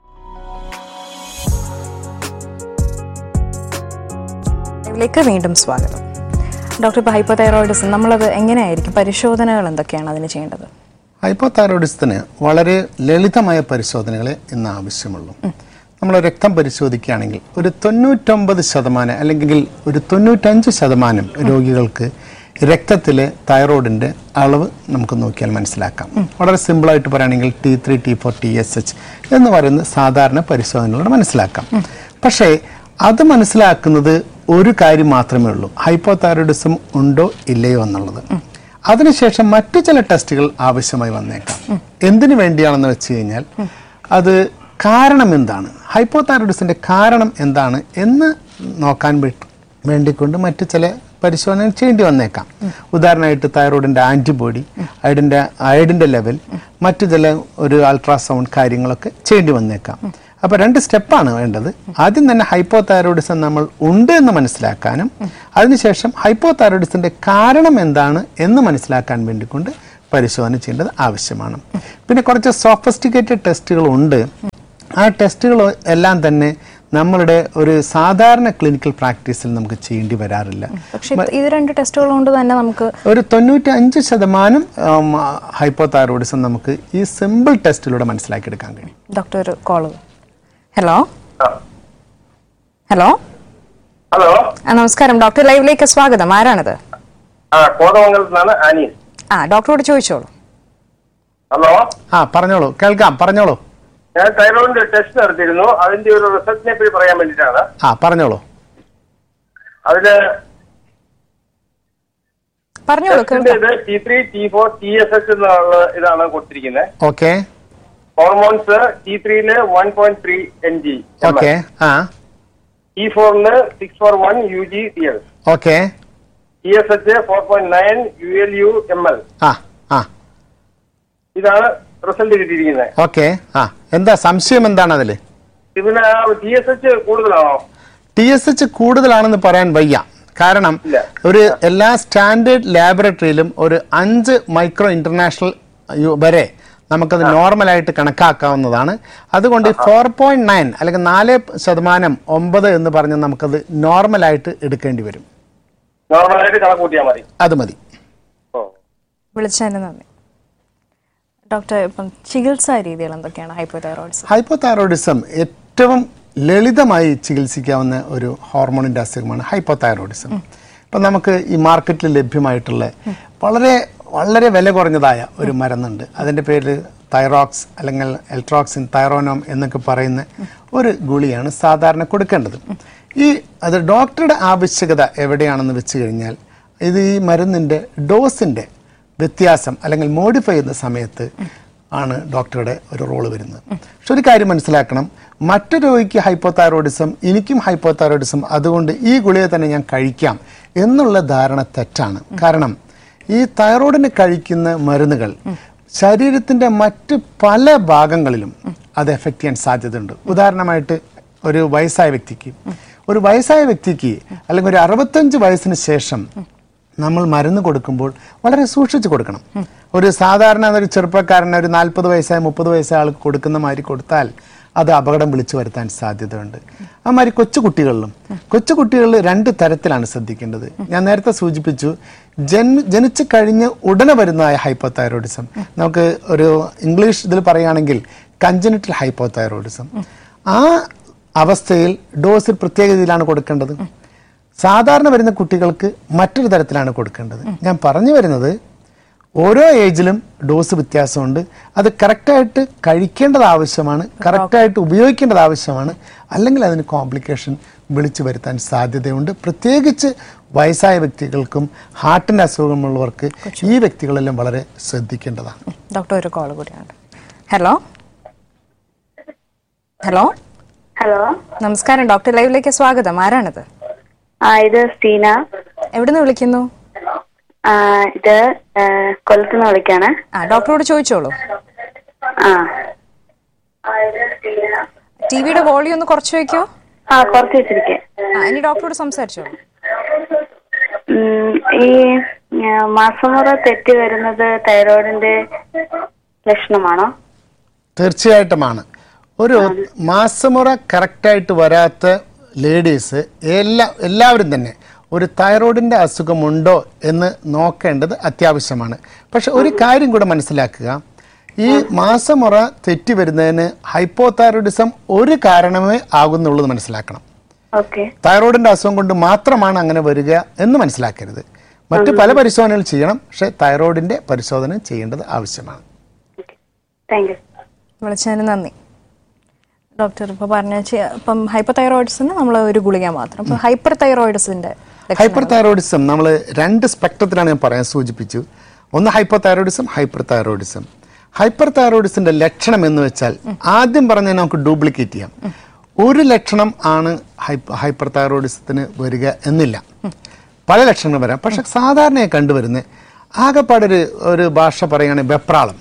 ഇതിലേക്ക് വീണ്ടും സ്വാഗതം ഡോക്ടർ. ഇപ്പോൾ ഹൈപ്പോതൈറോയിഡിസം നമ്മളത് എങ്ങനെയായിരിക്കും, പരിശോധനകൾ എന്തൊക്കെയാണ് അതിന് ചെയ്യേണ്ടത്? ഹൈപ്പോതൈറോയിഡിസത്തിന് വളരെ ലളിതമായ പരിശോധനകളെ ഇന്ന് ആവശ്യമുള്ളൂ. നമ്മൾ രക്തം പരിശോധിക്കുകയാണെങ്കിൽ ഒരു തൊണ്ണൂറ്റൊമ്പത് ശതമാനം അല്ലെങ്കിൽ ഒരു തൊണ്ണൂറ്റഞ്ച് ശതമാനം രോഗികൾക്ക് രക്തത്തിലെ തൈറോയിഡിൻ്റെ അളവ് നമുക്ക് നോക്കിയാൽ മനസ്സിലാക്കാം. വളരെ സിമ്പിളായിട്ട് പറയുകയാണെങ്കിൽ T three, T four, T S H എന്ന് പറയുന്ന സാധാരണ പരിശോധനകളോട് മനസ്സിലാക്കാം. പക്ഷേ അത് മനസ്സിലാക്കുന്നത് ഒരു കാര്യം മാത്രമേ ഉള്ളൂ, ഹൈപ്പോതൈറോയിഡിസം ഉണ്ടോ ഇല്ലയോ എന്നുള്ളത്. അതിനുശേഷം മറ്റു ചില ടെസ്റ്റുകൾ ആവശ്യമായി വന്നേക്കാം. എന്തിനു വേണ്ടിയാണെന്ന് വെച്ച് കഴിഞ്ഞാൽ അത് കാരണം എന്താണ്, ഹൈപ്പോതൈറോയിഡിസത്തിന്റെ കാരണം എന്താണ് എന്ന് നോക്കാൻ വേണ്ടിക്കൊണ്ട് മറ്റു ചില പരിശോധനകൾ ചെയ്യേണ്ടി വന്നേക്കാം. ഉദാഹരണമായിട്ട് തൈറോയിഡിന്റെ ആന്റിബോഡി, അയഡിന്റെ അയഡിന്റെ ലെവൽ, മറ്റു ചില ഒരു അൾട്രാസൗണ്ട് കാര്യങ്ങളൊക്കെ ചെയ്യേണ്ടി വന്നേക്കാം. അപ്പോൾ രണ്ട് സ്റ്റെപ്പാണ് വേണ്ടത്. ആദ്യം തന്നെ ഹൈപ്പോതൈറോയിഡിസം നമ്മൾ ഉണ്ട് എന്ന് മനസ്സിലാക്കാനും അതിനുശേഷം ഹൈപ്പോതൈറോയിഡിസത്തിന്റെ കാരണം എന്താണ് എന്ന് മനസ്സിലാക്കാൻ വേണ്ടിക്കൊണ്ട് പരിശോധന ചെയ്യേണ്ടത് ആവശ്യമാണ്. പിന്നെ കുറച്ച് സോഫിസ്റ്റിക്കേറ്റഡ് ടെസ്റ്റുകൾ ഉണ്ട്. ആ ടെസ്റ്റുകൾ എല്ലാം തന്നെ നമ്മളുടെ ഒരു സാധാരണ ക്ലിനിക്കൽ പ്രാക്ടീസിൽ നമുക്ക് ചെയ്യേണ്ടി വരാറില്ല. പക്ഷേ ഇത് രണ്ട് ടെസ്റ്റുകൾ കൊണ്ട് തന്നെ നമുക്ക് ഒരു തൊണ്ണൂറ്റി അഞ്ച് ശതമാനം ഹൈപ്പോതൈറോയിഡിസം നമുക്ക് ഈ സിമ്പിൾ ടെസ്റ്റിലൂടെ മനസ്സിലാക്കിയെടുക്കാൻ കഴിയും. Doctor call. Hello hello hello നമസ്കാരം, ഡോക്ടർ ലൈവിലേക്ക് സ്വാഗതം. ആരാണിത്? ആ ഡോക്ടറോട് ചോദിച്ചോളൂ. ഹലോ ആ പറഞ്ഞോളൂ, കേൾക്കാം, പറഞ്ഞോളൂ. ഞാൻ തൈറോയിഡിന്റെ ടെസ്റ്റ് നടത്തിയിരുന്നു, അതിന്റെ ഒരു റിസൾട്ടിനെ പറ്റി പറയാൻ വേണ്ടിയിട്ടാണ്. ആ പറഞ്ഞോളൂ. അതില് പറഞ്ഞോളൂ. T three T four T S H എന്നുള്ള ഇതാണ് കൊടുത്തിരിക്കുന്നത്. Okay. Hormones T ത്രീയില് one point three N G, okay. ആ T ഫോറിന് six four one U G T L, okay. T S H four point nine U L U M L. ആ ആ ഇതാണ് result കിട്ടിയിരിക്കുന്നത്. Okay. ആ എന്താ സംശയം, എന്താണ് അതില്? പിന്നെ ടി എസ് എച്ച് കൂടുതലാണോ? ടി എസ് എച്ച് കൂടുതലാണെന്ന് പറയാൻ വയ്യ. കാരണം ഒരു എല്ലാ സ്റ്റാൻഡേർഡ് ലാബറട്ടറിയിലും ഒരു അഞ്ച് മൈക്രോ ഇന്റർനാഷണൽ വരെ നമുക്കത് നോർമലായിട്ട് കണക്കാക്കാവുന്നതാണ്. അതുകൊണ്ട് ഫോർ പോയിന്റ് നയൻ അല്ലെങ്കിൽ നാല് ശതമാനം ഒമ്പത് എന്ന് പറഞ്ഞ് നമുക്കത് നോർമലായിട്ട് എടുക്കേണ്ടി വരും. അത് മതി. വിളിച്ചതിന് നന്ദി. ഡോക്ടർ, ഇപ്പം ചികിത്സാ രീതികൾ എന്തൊക്കെയാണ് ഹൈപ്പോതൈറോയിഡിസം? ഹൈപ്പോതൈറോയിഡിസം ഏറ്റവും ലളിതമായി ചികിത്സിക്കാവുന്ന ഒരു ഹോർമോണിന്റെ അസുഖമാണ് ഹൈപ്പോതൈറോയിഡിസം. ഇപ്പം നമുക്ക് ഈ മാർക്കറ്റിൽ ലഭ്യമായിട്ടുള്ള വളരെ വളരെ വില കുറഞ്ഞതായ ഒരു മരുന്നുണ്ട്. അതിൻ്റെ പേര് തൈറോക്സ് അല്ലെങ്കിൽ എൽട്രോക്സിൻ, തൈറോനോം എന്നൊക്കെ പറയുന്ന ഒരു ഗുളിയാണ് സാധാരണ കൊടുക്കേണ്ടത്. ഈ അത് ഡോക്ടറുടെ ആവശ്യകത എവിടെയാണെന്ന് വെച്ച് കഴിഞ്ഞാൽ ഇത് ഈ മരുന്നിൻ്റെ ഡോസിൻ്റെ വ്യത്യാസം അല്ലെങ്കിൽ മോഡിഫൈ ചെയ്യുന്ന സമയത്ത് ആണ് ഡോക്ടറുടെ ഒരു റോള് വരുന്നത്. പക്ഷെ ഒരു കാര്യം മനസ്സിലാക്കണം, മറ്റു രോഗിക്ക് ഹൈപ്പോതൈറോയിഡിസം, എനിക്കും ഹൈപ്പോതൈറോയിഡിസം, അതുകൊണ്ട് ഈ ഗുളിക തന്നെ ഞാൻ കഴിക്കാം എന്നുള്ള ധാരണ തെറ്റാണ്. കാരണം ഈ തൈറോയിഡിന് കഴിക്കുന്ന മരുന്നുകൾ ശരീരത്തിൻ്റെ മറ്റ് പല ഭാഗങ്ങളിലും അത് എഫക്റ്റ് ചെയ്യാൻ സാധ്യതയുണ്ട്. ഉദാഹരണമായിട്ട് ഒരു വയസ്സായ വ്യക്തിക്ക് ഒരു വയസ്സായ വ്യക്തിക്ക് അല്ലെങ്കിൽ ഒരു അറുപത്തഞ്ച് വയസ്സിന് ശേഷം നമ്മൾ മരുന്ന് കൊടുക്കുമ്പോൾ വളരെ സൂക്ഷിച്ച് കൊടുക്കണം. ഒരു സാധാരണ ഒരു ചെറുപ്പക്കാരന് ഒരു നാൽപ്പത് വയസ്സായ മുപ്പത് വയസ്സായ ആൾക്ക് കൊടുക്കുന്ന മാതിരി കൊടുത്താൽ അത് അപകടം വിളിച്ചു വരുത്താൻ സാധ്യതയുണ്ട്. ആ മാതിരി കൊച്ചുകുട്ടികളിലും കൊച്ചുകുട്ടികളിൽ രണ്ട് തരത്തിലാണ് ശ്രദ്ധിക്കേണ്ടത്. ഞാൻ നേരത്തെ സൂചിപ്പിച്ചു, ജന് ജനിച്ചു കഴിഞ്ഞ് ഉടനെ വരുന്നതായ ഹൈപ്പോതൈറോയിഡിസം, നമുക്ക് ഒരു ഇംഗ്ലീഷ് ഇതിൽ പറയുകയാണെങ്കിൽ കഞ്ചനിറ്റൽ ഹൈപ്പോതൈറോയിഡിസം. ആ അവസ്ഥയിൽ ഡോസ് പ്രത്യേക രീതിയിലാണ് കൊടുക്കേണ്ടത്. സാധാരണ വരുന്ന കുട്ടികൾക്ക് മറ്റൊരു തരത്തിലാണ് കൊടുക്കേണ്ടത്. ഞാൻ പറഞ്ഞു വരുന്നത് ഓരോ ഏജിലും ഡോസ് വ്യത്യാസമുണ്ട്. അത് കറക്റ്റായിട്ട് കഴിക്കേണ്ടത് ആവശ്യമാണ്, കറക്റ്റായിട്ട് ഉപയോഗിക്കേണ്ടത് ആവശ്യമാണ്. അല്ലെങ്കിൽ അതിന് കോംപ്ലിക്കേഷൻ വിളിച്ചു വരുത്താൻ സാധ്യതയുണ്ട്. പ്രത്യേകിച്ച് വയസ്സായ വ്യക്തികൾക്കും ഹാർട്ടിൻ്റെ അസുഖമുള്ളവർക്ക് ഈ വ്യക്തികളെല്ലാം വളരെ ശ്രദ്ധിക്കേണ്ടതാണ്. ഡോക്ടർ, ഒരു കോൾ കൂടിയാണ്. ഹലോ ഹലോ ഹലോ നമസ്കാരം, ഡോക്ടർ ലൈവിലേക്ക് സ്വാഗതം. ആരാണിത്? ആ ഇത് സ്റ്റീന. എവിടുന്ന് വിളിക്കുന്നു? ആ ഇത് കൊല്ലത്തുനിന്ന് വിളിക്കാണ്. ആ ഡോക്ടറോട് ചോദിച്ചോളൂ. ആ ടിവിയുടെ വോളിയം ഒന്ന് കുറച്ച് വെക്കോ. ആ കുറച്ച് വെച്ചിരിക്കെ. ആ ഇനി ഡോക്ടറോട് സംസാരിച്ചോളൂ. ഈ മാസമുറ തെറ്റി വരുന്നത് തൈറോയിഡിന്റെ ലക്ഷണമാണോ? തീർച്ചയായിട്ടുമാണ്. ഒരു മാസമുറ കറക്റ്റായിട്ട് വരാത്ത ലേഡീസ് എല്ലാ എല്ലാവരും തന്നെ ഒരു തൈറോയിഡിൻ്റെ അസുഖമുണ്ടോ എന്ന് നോക്കേണ്ടത് അത്യാവശ്യമാണ്. പക്ഷെ ഒരു കാര്യം കൂടെ മനസ്സിലാക്കുക, ഈ മാസമുറ തെറ്റി വരുന്നതിന് ഹൈപ്പോതൈറോയിഡിസം ഒരു കാരണമേ ആകുന്നുള്ളത് മനസ്സിലാക്കണം. തൈറോയിഡിൻ്റെ അസുഖം കൊണ്ട് മാത്രമാണ് അങ്ങനെ വരിക എന്ന് മനസ്സിലാക്കരുത്. മറ്റു പല പരിശോധനകൾ ചെയ്യണം, പക്ഷെ തൈറോയിഡിൻ്റെ പരിശോധന ചെയ്യേണ്ടത് ആവശ്യമാണ്. വിളിച്ചതിന് നന്ദി. ഡോക്ടർ ഇപ്പോൾ പറഞ്ഞ ഇപ്പം ഹൈപ്പർ തൈറോയിഡിസിന് നമ്മൾ ഒരു ഗുളിക മാത്രം. ഹൈപ്പർ തൈറോയിഡിസിന്റെ ഹൈപ്പർ തൈറോയിഡിസം നമ്മൾ രണ്ട് സ്പെക്ട്രത്തിലാണ് ഞാൻ പറയാൻ സൂചിപ്പിച്ചു. ഒന്ന് ഹൈപ്പോതൈറോയിഡിസം, ഹൈപ്പർ തൈറോയിഡിസം. ഹൈപ്പർ തൈറോയിഡിസിന്റെ ലക്ഷണം എന്ന് വെച്ചാൽ ആദ്യം പറഞ്ഞാൽ നമുക്ക് ഡ്യൂപ്ലിക്കേറ്റ് ചെയ്യാം. ഒരു ലക്ഷണം ആണ് ഹൈപ്പർ തൈറോയിഡിസത്തിന് വരിക എന്നില്ല, പല ലക്ഷണങ്ങൾ വരാം. പക്ഷെ സാധാരണയായി കണ്ടുവരുന്ന ആകെപ്പാടൊരു ഒരു ഭാഷ പറയുകയാണെങ്കിൽ വെപ്രാളം,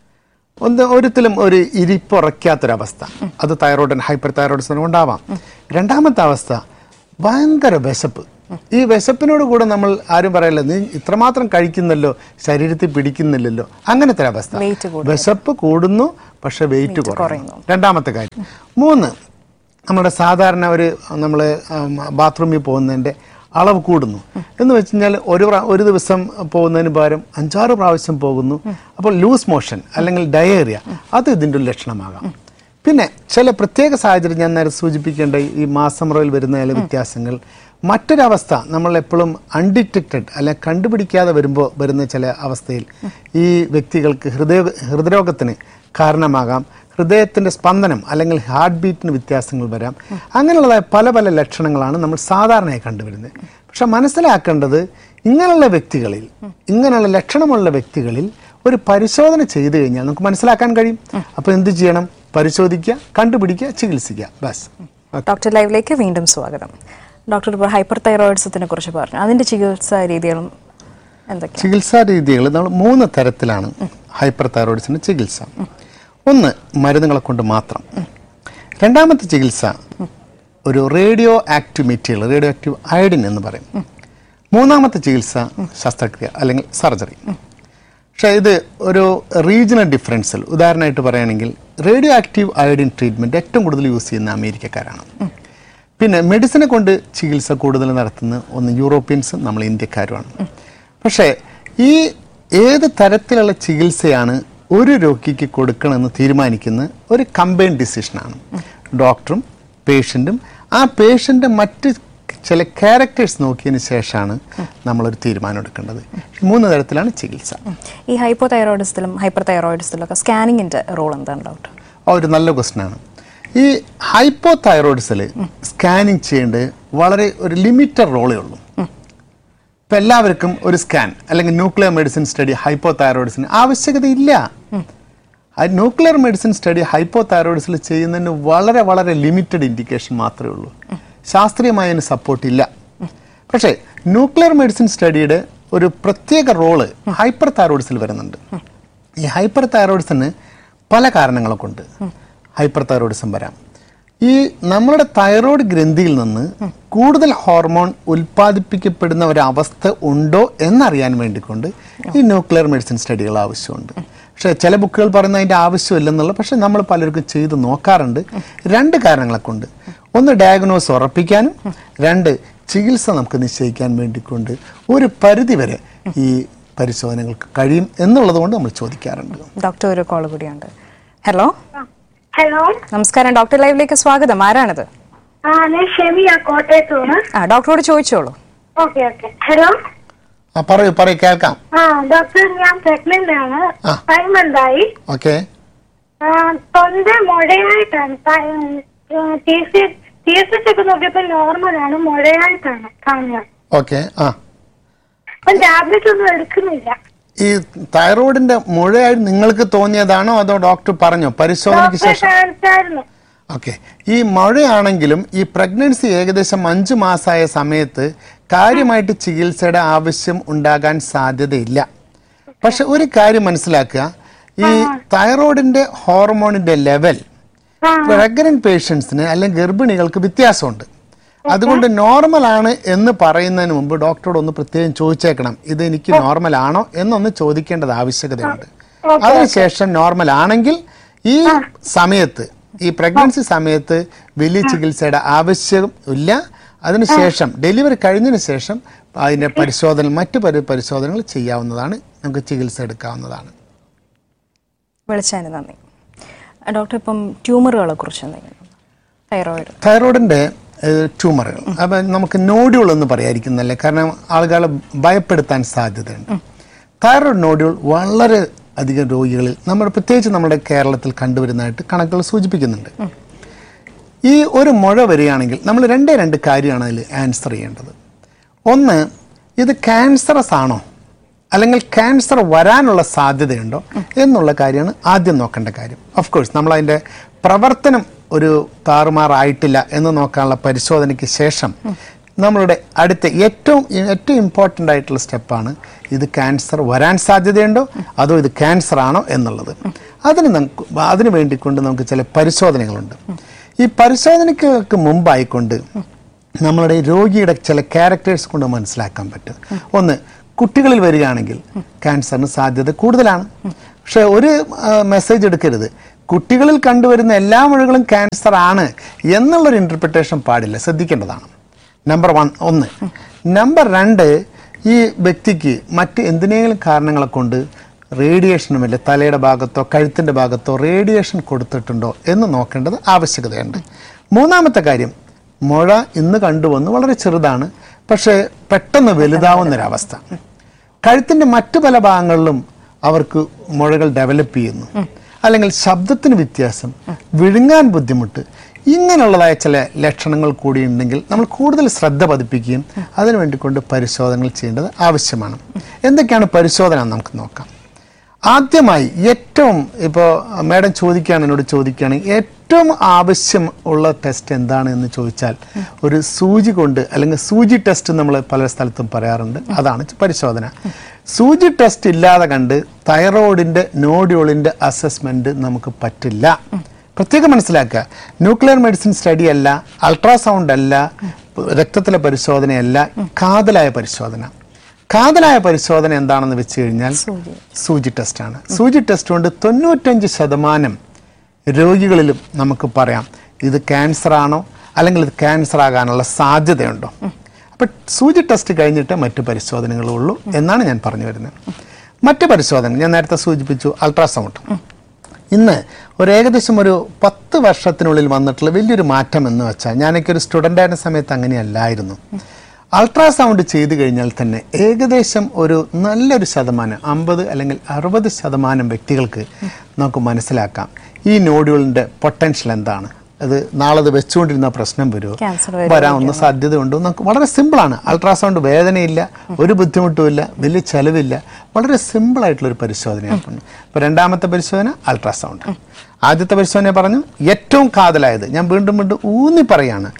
ഒന്ന് ഒരിക്കലും ഒരു ഇരിപ്പുറയ്ക്കാത്തൊരവസ്ഥ, അത് തൈറോയിഡ് ഹൈപ്പർ തൈറോയിഡിസിന് ഉണ്ടാവാം. രണ്ടാമത്തെ അവസ്ഥ ഭയങ്കര വിശപ്പ്. ഈ വിശപ്പിനോട് കൂടെ നമ്മൾ ആരും പറയല്ല നീ ഇത്രമാത്രം കഴിക്കുന്നല്ലോ, ശരീരത്തിൽ പിടിക്കുന്നില്ലല്ലോ, അങ്ങനത്തെ ഒരു അവസ്ഥ. വിശപ്പ് കൂടുന്നു പക്ഷെ വെയിറ്റ് കുറയുന്നു. രണ്ടാമത്തെ കാര്യം. മൂന്ന്, നമ്മുടെ സാധാരണ ഒരു നമ്മൾ ബാത്റൂമിൽ പോകുന്നതിൻ്റെ അളവ് കൂടുന്നു എന്ന് വെച്ച് കഴിഞ്ഞാൽ ഒരു ഒരു ദിവസം പോകുന്നതിന് പകരം അഞ്ചാറ് പ്രാവശ്യം പോകുന്നു. അപ്പോൾ ലൂസ് മോഷൻ അല്ലെങ്കിൽ ഡയേറിയ, അത് ഇതിൻ്റെ ഒരു ലക്ഷണമാകാം. പിന്നെ ചില പ്രത്യേക സാഹചര്യം ഞാൻ നേരെ സൂചിപ്പിക്കേണ്ട ഈ മാസമുറയിൽ വരുന്ന ചില വ്യത്യാസങ്ങൾ. മറ്റൊരവസ്ഥ നമ്മൾ എപ്പോഴും അൺഡിറ്റക്റ്റഡ് അല്ലെ കണ്ടുപിടിക്കാതെ വരുമ്പോൾ വരുന്ന ചില അവസ്ഥയിൽ ഈ വ്യക്തികൾക്ക് ഹൃദയ ഹൃദയരോഗത്തിന് കാരണമാകാം. ഹൃദയത്തിൻ്റെ സ്പന്ദനം അല്ലെങ്കിൽ ഹാർട്ട് ബീറ്റിന് വ്യത്യാസങ്ങൾ വരാം. അങ്ങനെയുള്ളതായ പല പല ലക്ഷണങ്ങളാണ് നമ്മൾ സാധാരണയായി കണ്ടുവരുന്നത്. പക്ഷെ മനസ്സിലാക്കേണ്ടത് ഇങ്ങനെയുള്ള വ്യക്തികളിൽ, ഇങ്ങനെയുള്ള ലക്ഷണമുള്ള വ്യക്തികളിൽ ഒരു പരിശോധന ചെയ്തു കഴിഞ്ഞാൽ നമുക്ക് മനസ്സിലാക്കാൻ കഴിയും. അപ്പോൾ എന്ത് ചെയ്യണം? പരിശോധിക്കുക, കണ്ടുപിടിക്കുക, ചികിത്സിക്കുക. ബസ്. ഡോക്ടർ ലൈവിലേക്ക് വീണ്ടും സ്വാഗതം. ഡോക്ടർ ഇപ്പോൾ ഹൈപ്പർ തൈറോയിഡിസത്തിനെ കുറിച്ച് പറഞ്ഞു, അതിൻ്റെ ചികിത്സാ രീതികളും എന്തൊക്കെയാണ്? ചികിത്സാ രീതികൾ നമ്മൾ മൂന്ന് തരത്തിലാണ് ഹൈപ്പർ തൈറോയിഡിസിൻ്റെ ചികിത്സ. ഒന്ന് മരുന്നുകളെ കൊണ്ട് മാത്രം. രണ്ടാമത്തെ ചികിത്സ ഒരു radio active material, radio active iodine എന്ന് പറയും. മൂന്നാമത്തെ ചികിത്സ ശസ്ത്രക്രിയ അല്ലെങ്കിൽ സർജറി. പക്ഷേ ഇത് ഒരു റീജിയണൽ ഡിഫറൻസിൽ ഉദാഹരണമായിട്ട് പറയുകയാണെങ്കിൽ റേഡിയോ ആക്റ്റീവ് അയഡിൻ ട്രീറ്റ്മെൻറ്റ് ഏറ്റവും കൂടുതൽ യൂസ് ചെയ്യുന്ന അമേരിക്കക്കാരാണ്. പിന്നെ മെഡിസിനെ കൊണ്ട് ചികിത്സ കൂടുതൽ നടത്തുന്ന ഒന്ന് യൂറോപ്യൻസും നമ്മൾ ഇന്ത്യക്കാരുമാണ്. പക്ഷേ ഈ ഏത് തരത്തിലുള്ള ചികിത്സയാണ് ഒരു രോഗിക്ക് കൊടുക്കണമെന്ന് തീരുമാനിക്കുന്ന ഒരു കമ്പൈൻഡ് ഡിസിഷനാണ്. ഡോക്ടറും പേഷ്യൻറ്റും ആ പേഷ്യൻ്റെ മറ്റ് ചില ക്യാരക്ടേഴ്സ് നോക്കിയതിന് ശേഷമാണ് നമ്മളൊരു തീരുമാനം എടുക്കേണ്ടത്. മൂന്ന് തരത്തിലാണ് ചികിത്സ. ഈ ഹൈപ്പോ തൈറോയിഡിസത്തിലും ഹൈപ്പർ തൈറോയിഡിസത്തിലും ഒക്കെ സ്കാനിങ്ങിൻ്റെ റോൾ എന്താണ് ഡോക്ടർ? ഒരു നല്ല ക്വസ്റ്റ്യനാണ്. ഈ ഹൈപ്പോ തൈറോയിഡിസിൽ സ്കാനിങ് ചെയ്യേണ്ടത് വളരെ ഒരു ലിമിറ്റഡ് റോളേ ഉള്ളൂ. ഇപ്പം എല്ലാവർക്കും ഒരു സ്കാൻ അല്ലെങ്കിൽ nuclear medicine study hypo തൈറോയിഡിസിന് ആവശ്യകതയില്ല. Nuclear medicine study hypo തൈറോയിഡിസിൽ ചെയ്യുന്നതിന് വളരെ വളരെ ലിമിറ്റഡ് ഇൻഡിക്കേഷൻ മാത്രമേ ഉള്ളൂ. ശാസ്ത്രീയമായ അതിന് സപ്പോർട്ടില്ല. പക്ഷേ ന്യൂക്ലിയർ മെഡിസിൻ സ്റ്റഡിയുടെ ഒരു പ്രത്യേക റോള് ഹൈപ്പർ തൈറോയിഡിസിൽ വരുന്നുണ്ട്. ഈ ഹൈപ്പർ തൈറോയിഡിസിന് പല കാരണങ്ങളെ കൊണ്ട് ഹൈപ്പർ തൈറോയിഡിസം വരാം. ഈ നമ്മുടെ തൈറോയ്ഡ് ഗ്രന്ഥിയിൽ നിന്ന് കൂടുതൽ ഹോർമോൺ ഉൽപ്പാദിപ്പിക്കപ്പെടുന്ന ഒരവസ്ഥ ഉണ്ടോ എന്നറിയാൻ വേണ്ടിക്കൊണ്ട് ഈ ന്യൂക്ലിയർ മെഡിസിൻ സ്റ്റഡികൾ ആവശ്യമുണ്ട്. പക്ഷേ ചില ബുക്കുകൾ പറയുന്ന അതിൻ്റെ ആവശ്യമില്ലെന്നുള്ള, പക്ഷെ നമ്മൾ പലർക്കും ചെയ്ത് നോക്കാറുണ്ട്. രണ്ട് കാരണങ്ങളെ കൊണ്ട്. ഒന്ന് ഡയഗ്നോസ് ഉറപ്പിക്കാനും, രണ്ട് ചികിത്സ നമുക്ക് നിശ്ചയിക്കാൻ വേണ്ടിക്കൊണ്ട് ഒരു പരിധിവരെ ഈ പരിശോധനകൾക്ക് കഴിയും എന്നുള്ളത് കൊണ്ട് നമ്മൾ ചോദിക്കാറുണ്ട്. ഡോക്ടർ ഒരു കോൾ കൂടിയുണ്ട്. ഹലോ ഹലോ, നമസ്കാരം. ഡോക്ടർ ലൈവിലേക്ക് സ്വാഗതം. ആരാണിത്? ആ ഞാൻ ഷെമിയ കോട്ടയത്തുനിന്ന്. ആ ഡോക്ടറോട് ചോദിച്ചോളൂ. Okay okay. ഹലോ, പറയൂ പറയൂ കേൾക്കാം. ആ ഡോക്ടർ, ഞാൻ പ്രഗ്നന്റ് ആണ്. ഫൈവ് മന്ത് ആയി. ഓക്കെ. തൊണ്ട മുഴയായിട്ടാണ്. ടി എസ് എച്ച് ഒക്കെ നോക്കിയപ്പോ നോർമലാണ്, മുഴയായിട്ടാണ് കാണുന്നത്. ഓക്കെ. ആ അപ്പം ടാബ്ലറ്റ് ഒന്നും എടുക്കുന്നില്ല. ഈ തൈറോയിഡിന്റെ മുഴയായി നിങ്ങൾക്ക് തോന്നിയതാണോ അതോ ഡോക്ടർ പറഞ്ഞോ പരിശോധനയ്ക്ക് ശേഷം? ഓക്കെ. ഈ മഴയാണെങ്കിലും ഈ പ്രഗ്നൻസി ഏകദേശം അഞ്ചു മാസമായ സമയത്ത് കാര്യമായിട്ട് ചികിത്സയുടെ ആവശ്യം ഉണ്ടാകാൻ സാധ്യതയില്ല. പക്ഷെ ഒരു കാര്യം മനസ്സിലാക്കുക, ഈ തൈറോയിഡിന്റെ ഹോർമോണിന്റെ ലെവൽ പ്രഗ്നന്റ് പേഷ്യൻസിന് അല്ലെങ്കിൽ ഗർഭിണികൾക്ക് വ്യത്യാസമുണ്ട്. അതുകൊണ്ട് നോർമൽ ആണ് എന്ന് പറയുന്നതിന് മുമ്പ് ഡോക്ടറോട് ഒന്ന് പ്രത്യേകം ചോദിച്ചേക്കണം, ഇത് എനിക്ക് നോർമൽ ആണോ എന്നൊന്ന് ചോദിക്കേണ്ടത് ആവശ്യകതയുണ്ട്. അതിനുശേഷം നോർമൽ ആണെങ്കിൽ ഈ സമയത്ത്, ഈ പ്രഗ്നൻസി സമയത്ത് വലിയ ചികിത്സയുടെ ആവശ്യം ഇല്ല. അതിനുശേഷം ഡെലിവറി കഴിഞ്ഞതിന് ശേഷം അതിൻ്റെ പരിശോധന, മറ്റു പരിശോധനകൾ ചെയ്യാവുന്നതാണ്, നമുക്ക് ചികിത്സ എടുക്കാവുന്നതാണ്. വിളിച്ചതിന് നന്ദി. ഡോക്ടർ, ഇപ്പം ട്യൂമറുകളെ കുറിച്ച് എന്തെങ്കിലും? തൈറോയിഡ് തൈറോയിഡിൻ്റെ ട്യൂമറുകൾ അപ്പം നമുക്ക് നോഡ്യൂൾ എന്ന് പറയാതിരിക്കുന്നല്ലേ, കാരണം ആളുകളെ ഭയപ്പെടുത്താൻ സാധ്യതയുണ്ട്. തൈറോയിഡ് നോഡ്യൂൾ വളരെ അധികം രോഗികളിൽ നമ്മൾ പ്രത്യേകിച്ച് നമ്മുടെ കേരളത്തിൽ കണ്ടുവരുന്നതായിട്ട് കണക്കുകൾ സൂചിപ്പിക്കുന്നുണ്ട്. ഈ ഒരു മുഴ വരികയാണെങ്കിൽ നമ്മൾ രണ്ടേ രണ്ട് കാര്യമാണ് അതിൽ ആൻസർ ചെയ്യേണ്ടത്. ഒന്ന്, ഇത് ക്യാൻസറസ് ആണോ അല്ലെങ്കിൽ ക്യാൻസർ വരാനുള്ള സാധ്യതയുണ്ടോ എന്നുള്ള കാര്യമാണ് ആദ്യം നോക്കേണ്ട കാര്യം. ഓഫ് കോഴ്സ് നമ്മൾ അതിൻ്റെ പ്രവർത്തനം ഒരു താറുമാറായിട്ടില്ല എന്ന് നോക്കാനുള്ള പരിശോധനയ്ക്ക് ശേഷം നമ്മളുടെ അടുത്ത ഏറ്റവും ഏറ്റവും ഇമ്പോർട്ടൻ്റ് ആയിട്ടുള്ള സ്റ്റെപ്പാണ് ഇത് ക്യാൻസർ വരാൻ സാധ്യതയുണ്ടോ അതോ ഇത് ക്യാൻസർ ആണോ എന്നുള്ളത്. അതിന് നമുക്ക് അതിന് വേണ്ടിക്കൊണ്ട് നമുക്ക് ചില പരിശോധനകളുണ്ട്. ഈ പരിശോധനയ്ക്ക് മുമ്പായിക്കൊണ്ട് നമ്മളുടെ രോഗിയുടെ ചില ക്യാരക്ടേഴ്സ് കൊണ്ട് മനസ്സിലാക്കാൻ പറ്റും. ഒന്ന്, കുട്ടികളിൽ വരികയാണെങ്കിൽ ക്യാൻസറിന് സാധ്യത കൂടുതലാണ്. പക്ഷെ ഒരു മെസ്സേജ് എടുക്കരുത്, കുട്ടികളിൽ കണ്ടുവരുന്ന എല്ലാ മുഴകളും ക്യാൻസർ ആണ് എന്നുള്ളൊരു ഇൻ്റർപ്രിട്ടേഷൻ പാടില്ല, ശ്രദ്ധിക്കേണ്ടതാണ്. നമ്പർ വൺ ഒന്ന്. നമ്പർ രണ്ട്, ഈ വ്യക്തിക്ക് മറ്റ് എന്തിനേലും കാരണങ്ങളെ കൊണ്ട് റേഡിയേഷനുമില്ല, തലയുടെ ഭാഗത്തോ കഴുത്തിൻ്റെ ഭാഗത്തോ റേഡിയേഷൻ കൊടുത്തിട്ടുണ്ടോ എന്ന് നോക്കേണ്ടത് ആവശ്യകതയുണ്ട്. മൂന്നാമത്തെ കാര്യം, മുഴ ഇന്ന് കണ്ടുവന്ന് വളരെ ചെറുതാണ്, പക്ഷേ പെട്ടെന്ന് വലുതാവുന്നൊരവസ്ഥ. കഴുത്തിൻ്റെ മറ്റു പല ഭാഗങ്ങളിലും അവർക്ക് മുഴകൾ ഡെവലപ്പ് ചെയ്യുന്നു, അല്ലെങ്കിൽ ശബ്ദത്തിന് വ്യത്യാസം, വിഴുങ്ങാൻ ബുദ്ധിമുട്ട്, ഇങ്ങനെയുള്ളതായ ചില ലക്ഷണങ്ങൾ കൂടി ഉണ്ടെങ്കിൽ നമ്മൾ കൂടുതൽ ശ്രദ്ധ പതിപ്പിക്കുകയും അതിനു വേണ്ടിക്കൊണ്ട് പരിശോധനകൾ ചെയ്യേണ്ടത് ആവശ്യമാണ്. എന്തൊക്കെയാണ് പരിശോധന നമുക്ക് നോക്കാം. ആദ്യമായി ഏറ്റവും ഇപ്പോൾ മാഡം ചോദിക്കുകയാണ് എന്നോട് ചോദിക്കുകയാണെങ്കിൽ ഏറ്റവും ആവശ്യം ഉള്ള ടെസ്റ്റ് എന്താണ് എന്ന് ചോദിച്ചാൽ ഒരു സൂചി കൊണ്ട്, അല്ലെങ്കിൽ സൂചി ടെസ്റ്റ് നമ്മൾ പല സ്ഥലത്തും പറയാറുണ്ട്, അതാണ് പരിശോധന. സൂചി ടെസ്റ്റ് ഇല്ലാതെ കണ്ട് തൈറോയിഡിൻ്റെ നോഡ്യൂളിൻ്റെ അസസ്മെൻറ്റ് നമുക്ക് പറ്റില്ല. പ്രത്യേകം മനസ്സിലാക്കുക, ന്യൂക്ലിയർ മെഡിസിൻ സ്റ്റഡി അല്ല, അൾട്രാസൗണ്ട് അല്ല, രക്തത്തിലെ പരിശോധനയല്ല, കാതലായ പരിശോധന. കാതലായ പരിശോധന എന്താണെന്ന് വെച്ച് കഴിഞ്ഞാൽ സൂചി ടെസ്റ്റാണ്. സൂചി ടെസ്റ്റ് കൊണ്ട് തൊണ്ണൂറ്റഞ്ച് ശതമാനം രോഗികളിലും നമുക്ക് പറയാം ഇത് ക്യാൻസർ ആണോ അല്ലെങ്കിൽ ഇത് ക്യാൻസർ ആകാനുള്ള സാധ്യതയുണ്ടോ. അപ്പം സൂചി ടെസ്റ്റ് കഴിഞ്ഞിട്ട് മറ്റു പരിശോധനകളുള്ളൂ എന്നാണ് ഞാൻ പറഞ്ഞു വരുന്നത്. മറ്റു പരിശോധന ഞാൻ നേരത്തെ സൂചിപ്പിച്ചു, അൾട്രാസൗണ്ട്. ഇന്ന് ഒരു ഏകദേശം ഒരു പത്ത് വർഷത്തിനുള്ളിൽ വന്നിട്ടുള്ള വലിയൊരു മാറ്റം എന്ന് വെച്ചാൽ, ഞാനൊക്കെ ഒരു സ്റ്റുഡൻ്റ് ആയിരുന്ന സമയത്ത് അങ്ങനെയല്ലായിരുന്നു. അൾട്രാസൗണ്ട് ചെയ്തു കഴിഞ്ഞാൽ തന്നെ ഏകദേശം ഒരു നല്ലൊരു ശതമാനം, അമ്പത് അല്ലെങ്കിൽ അറുപത് ശതമാനം വ്യക്തികൾക്ക് നമുക്ക് മനസ്സിലാക്കാം ഈ നോഡ്യൂളിൻ്റെ പൊട്ടൻഷ്യൽ എന്താണ്, അത് നാളെ അത് വെച്ചുകൊണ്ടിരുന്ന പ്രശ്നം വരുമോ, വരാവുന്ന സാധ്യത ഉണ്ടോ. നമുക്ക് വളരെ സിമ്പിളാണ്. അൾട്രാസൗണ്ട് വേദനയില്ല, ഒരു ബുദ്ധിമുട്ടുമില്ല, വലിയ ചെലവില്ല, വളരെ സിമ്പിളായിട്ടുള്ളൊരു പരിശോധനയാണ്. ഇപ്പോൾ രണ്ടാമത്തെ പരിശോധന അൾട്രാസൗണ്ട്. ആദ്യത്തെ പരിശോധന പറഞ്ഞു ഏറ്റവും കാതലായത്, ഞാൻ വീണ്ടും വീണ്ടും ഊന്നി പറയാണ്,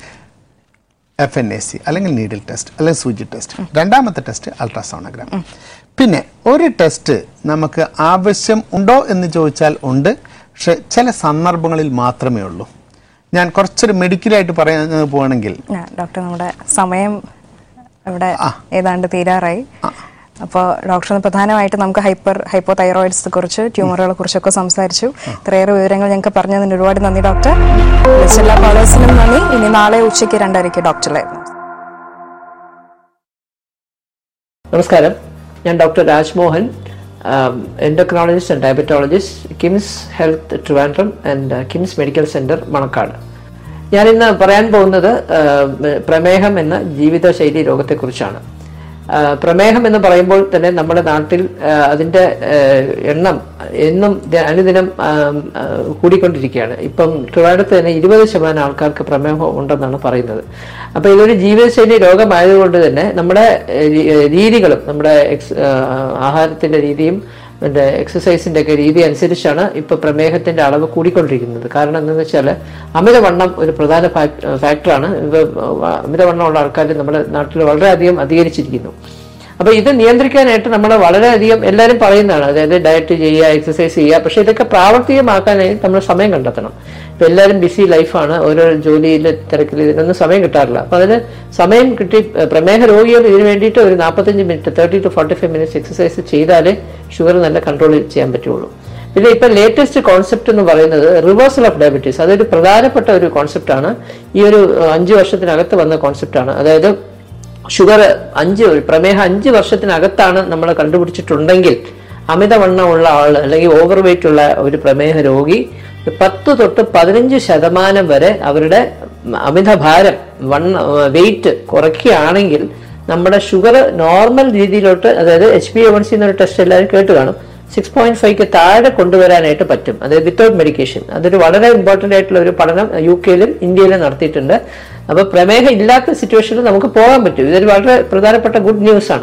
എഫ് എൻ എ സി അല്ലെങ്കിൽ നീഡിൽ ടെസ്റ്റ് അല്ലെങ്കിൽ സൂചി ടെസ്റ്റ്. രണ്ടാമത്തെ ടെസ്റ്റ് അൾട്രാസോണോഗ്രാം. പിന്നെ ഒരു ടെസ്റ്റ് നമുക്ക് ആവശ്യം ഉണ്ടോ എന്ന് ചോദിച്ചാൽ ഉണ്ട്, പക്ഷെ ചില സന്ദർഭങ്ങളിൽ മാത്രമേ ഉള്ളൂ. ഞാൻ കുറച്ചൊരു മെഡിക്കലായിട്ട് പറയാൻ പോവാണെങ്കിൽ, ഡോക്ടർ നമ്മുടെ സമയം ഇവിടെ ഏതാണ്ട് തീരാറായി. അപ്പോൾ ഡോക്ടർ പ്രധാനമായിട്ട് നമുക്ക് ഹൈപ്പർ ഹൈപ്പോ തൈറോയിഡ്സിനെ കുറിച്ച്, ട്യൂമറുകളെ കുറിച്ചൊക്കെ സംസാരിച്ചു. ഇത്രയേറെ വിവരങ്ങൾ ഞങ്ങൾക്ക് പറഞ്ഞതിന് ഒരുപാട് നന്ദി ഡോക്ടർ. എല്ലാ കോളേഴ്സിനും നന്ദി. ഇനി നാളെ ഉച്ചയ്ക്ക് രണ്ടരയ്ക്ക് ഡോക്ടറെ. നമസ്കാരം, ഞാൻ doctor Rajmohan, endocrinologist and diabetologist, KIMS health Trivandrum and KIMS medical centre Manacaud. ഞാനിന്ന് പറയാൻ പോകുന്നത് പ്രമേഹം എന്ന ജീവിതശൈലി രോഗത്തെക്കുറിച്ചാണ്. പ്രമേഹം എന്ന് പറയുമ്പോൾ തന്നെ നമ്മുടെ നാട്ടിൽ അതിൻ്റെ എണ്ണം എന്നും അനുദിനം കൂടിക്കൊണ്ടിരിക്കുകയാണ്. ഇപ്പം ട്രിവാൻഡ്രത്ത് തന്നെ ഇരുപത് ശതമാനം ആൾക്കാർക്ക് പ്രമേഹം ഉണ്ടെന്നാണ് പറയുന്നത്. അപ്പോൾ ഇതൊരു ജീവിതശൈലി രോഗമായതുകൊണ്ട് തന്നെ നമ്മുടെ രീതികളും, നമ്മുടെ എക്സ് ആഹാരത്തിൻ്റെ രീതിയും മറ്റേ എക്സസൈസിൻ്റെ ഒക്കെ രീതി അനുസരിച്ചാണ് ഇപ്പോൾ പ്രമേഹത്തിൻ്റെ അളവ് കൂടിക്കൊണ്ടിരിക്കുന്നത്. കാരണം എന്താണെന്ന് വെച്ചാൽ അമിതവണ്ണം ഒരു പ്രധാന ഫാക്ടറാണ്. അമിതവണ്ണമുള്ള ആൾക്കാർ നമ്മുടെ നാട്ടിൽ വളരെയധികം അധികരിച്ചിരിക്കുന്നു. അപ്പോൾ ഇത് നിയന്ത്രിക്കാനായിട്ട് നമ്മൾ വളരെയധികം എല്ലാവരും പറയുന്നതാണ്, അതായത് ഡയറ്റ് ചെയ്യുക, എക്സസൈസ് ചെയ്യുക. പക്ഷേ ഇതൊക്കെ പ്രാവർത്തികമാക്കാനായി നമ്മൾ സമയം കണ്ടെത്തണം. ഇപ്പം എല്ലാവരും ബിസി ലൈഫാണ്, ഓരോ ജോലിയിൽ തിരക്കിൽ ഇതിനൊന്നും സമയം കിട്ടാറില്ല. അപ്പോൾ അതിന് സമയം കിട്ടി പ്രമേഹ രോഗികൾ ഇതിന് വേണ്ടിയിട്ട് ഒരു നാൽപ്പത്തഞ്ച് minute thirty two forty five minutes exercise ചെയ്താലേ ഷുഗർ നല്ല കൺട്രോൾ ചെയ്യാൻ പറ്റുള്ളൂ. പിന്നെ ഇപ്പം ലേറ്റസ്റ്റ് കോൺസെപ്റ്റ് എന്ന് പറയുന്നത് റിവേഴ്സൽ ഓഫ് ഡയബറ്റീസ്. അതൊരു പ്രധാനപ്പെട്ട ഒരു കോൺസെപ്റ്റാണ്, ഈ ഒരു അഞ്ച് വർഷത്തിനകത്ത് വന്ന കോൺസെപ്റ്റാണ്. അതായത് ഷുഗർ അഞ്ച് പ്രമേഹം അഞ്ച് വർഷത്തിനകത്താണ് നമ്മൾ കണ്ടുപിടിച്ചിട്ടുണ്ടെങ്കിൽ അമിതവണ്ണമുള്ള ആൾ അല്ലെങ്കിൽ ഓവർ വെയിറ്റ് ഉള്ള ഒരു പ്രമേഹ രോഗി പത്ത് തൊട്ട് പതിനഞ്ച് ശതമാനം വരെ അവരുടെ അമിതഭാരം വണ്ണ വെയിറ്റ് കുറയ്ക്കുകയാണെങ്കിൽ നമ്മുടെ ഷുഗർ നോർമൽ രീതിയിലോട്ട്, അതായത് H B A one C എന്നൊരു ടെസ്റ്റ് എല്ലാവരും കേട്ട് കാണും, സിക്സ് പോയിന്റ് ഫൈവ്ക്ക് താഴെ കൊണ്ടുവരാനായിട്ട് പറ്റും, അതായത് വിത്തൗട്ട് മെഡിക്കേഷൻ. അതൊരു വളരെ ഇമ്പോർട്ടൻ്റ് ആയിട്ടുള്ള ഒരു പഠനം യു കെയിലും ഇന്ത്യയിലും നടത്തിയിട്ടുണ്ട്. അപ്പോൾ പ്രമേഹം ഇല്ലാത്ത സിറ്റുവേഷനിൽ നമുക്ക് പോകാൻ പറ്റും. ഇതൊരു വളരെ പ്രധാനപ്പെട്ട ഗുഡ് ന്യൂസ് ആണ്.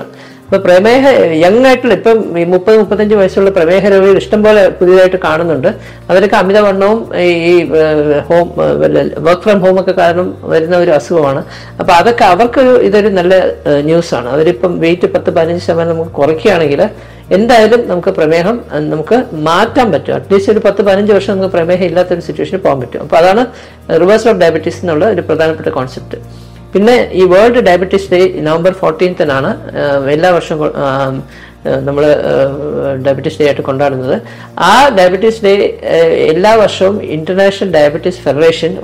അപ്പോൾ പ്രമേഹ യങ് ആയിട്ടുള്ള ഇപ്പം ഈ മുപ്പത് മുപ്പത്തഞ്ച് വയസ്സുള്ള പ്രമേഹ രോഗികൾ ഇഷ്ടംപോലെ പുതിയതായിട്ട് കാണുന്നുണ്ട്. അവരൊക്കെ അമിതവണ്ണവും ഈ ഹോം വർക്ക് ഫ്രം ഹോം ഒക്കെ കാരണം വരുന്ന ഒരു അസുഖമാണ്. അപ്പോൾ അതൊക്കെ അവർക്കൊരു ഇതൊരു നല്ല ന്യൂസാണ്. അവരിപ്പം വെയിറ്റ് പത്ത് പതിനഞ്ച് ശതമാനം നമുക്ക് കുറയ്ക്കുകയാണെങ്കിൽ എന്തായാലും നമുക്ക് പ്രമേഹം നമുക്ക് മാറ്റാൻ പറ്റും. അറ്റ്ലീസ്റ്റ് ഒരു പത്ത് പതിനഞ്ച് വർഷം നമുക്ക് പ്രമേഹം ഇല്ലാത്തൊരു സിറ്റുവേഷനിൽ പോകാൻ പറ്റും. അപ്പോൾ അതാണ് റിവേഴ്സൽ ഓഫ് ഡയബറ്റീസ് എന്നുള്ള ഒരു പ്രധാനപ്പെട്ട കോൺസെപ്റ്റ്. പിന്നെ ഈ വേൾഡ് ഡയബറ്റീസ് ഡേ നവംബർ ഫോർട്ടീൻത്തിനാണ് എല്ലാ വർഷവും നമ്മൾ ഡയബറ്റീസ് ഡേ ആയിട്ട് കൊണ്ടാടുന്നത്. ആ ഡയബറ്റീസ് ഡേ എല്ലാ വർഷവും ഇന്റർനാഷണൽ ഡയബറ്റീസ് ഫെഡറേഷൻ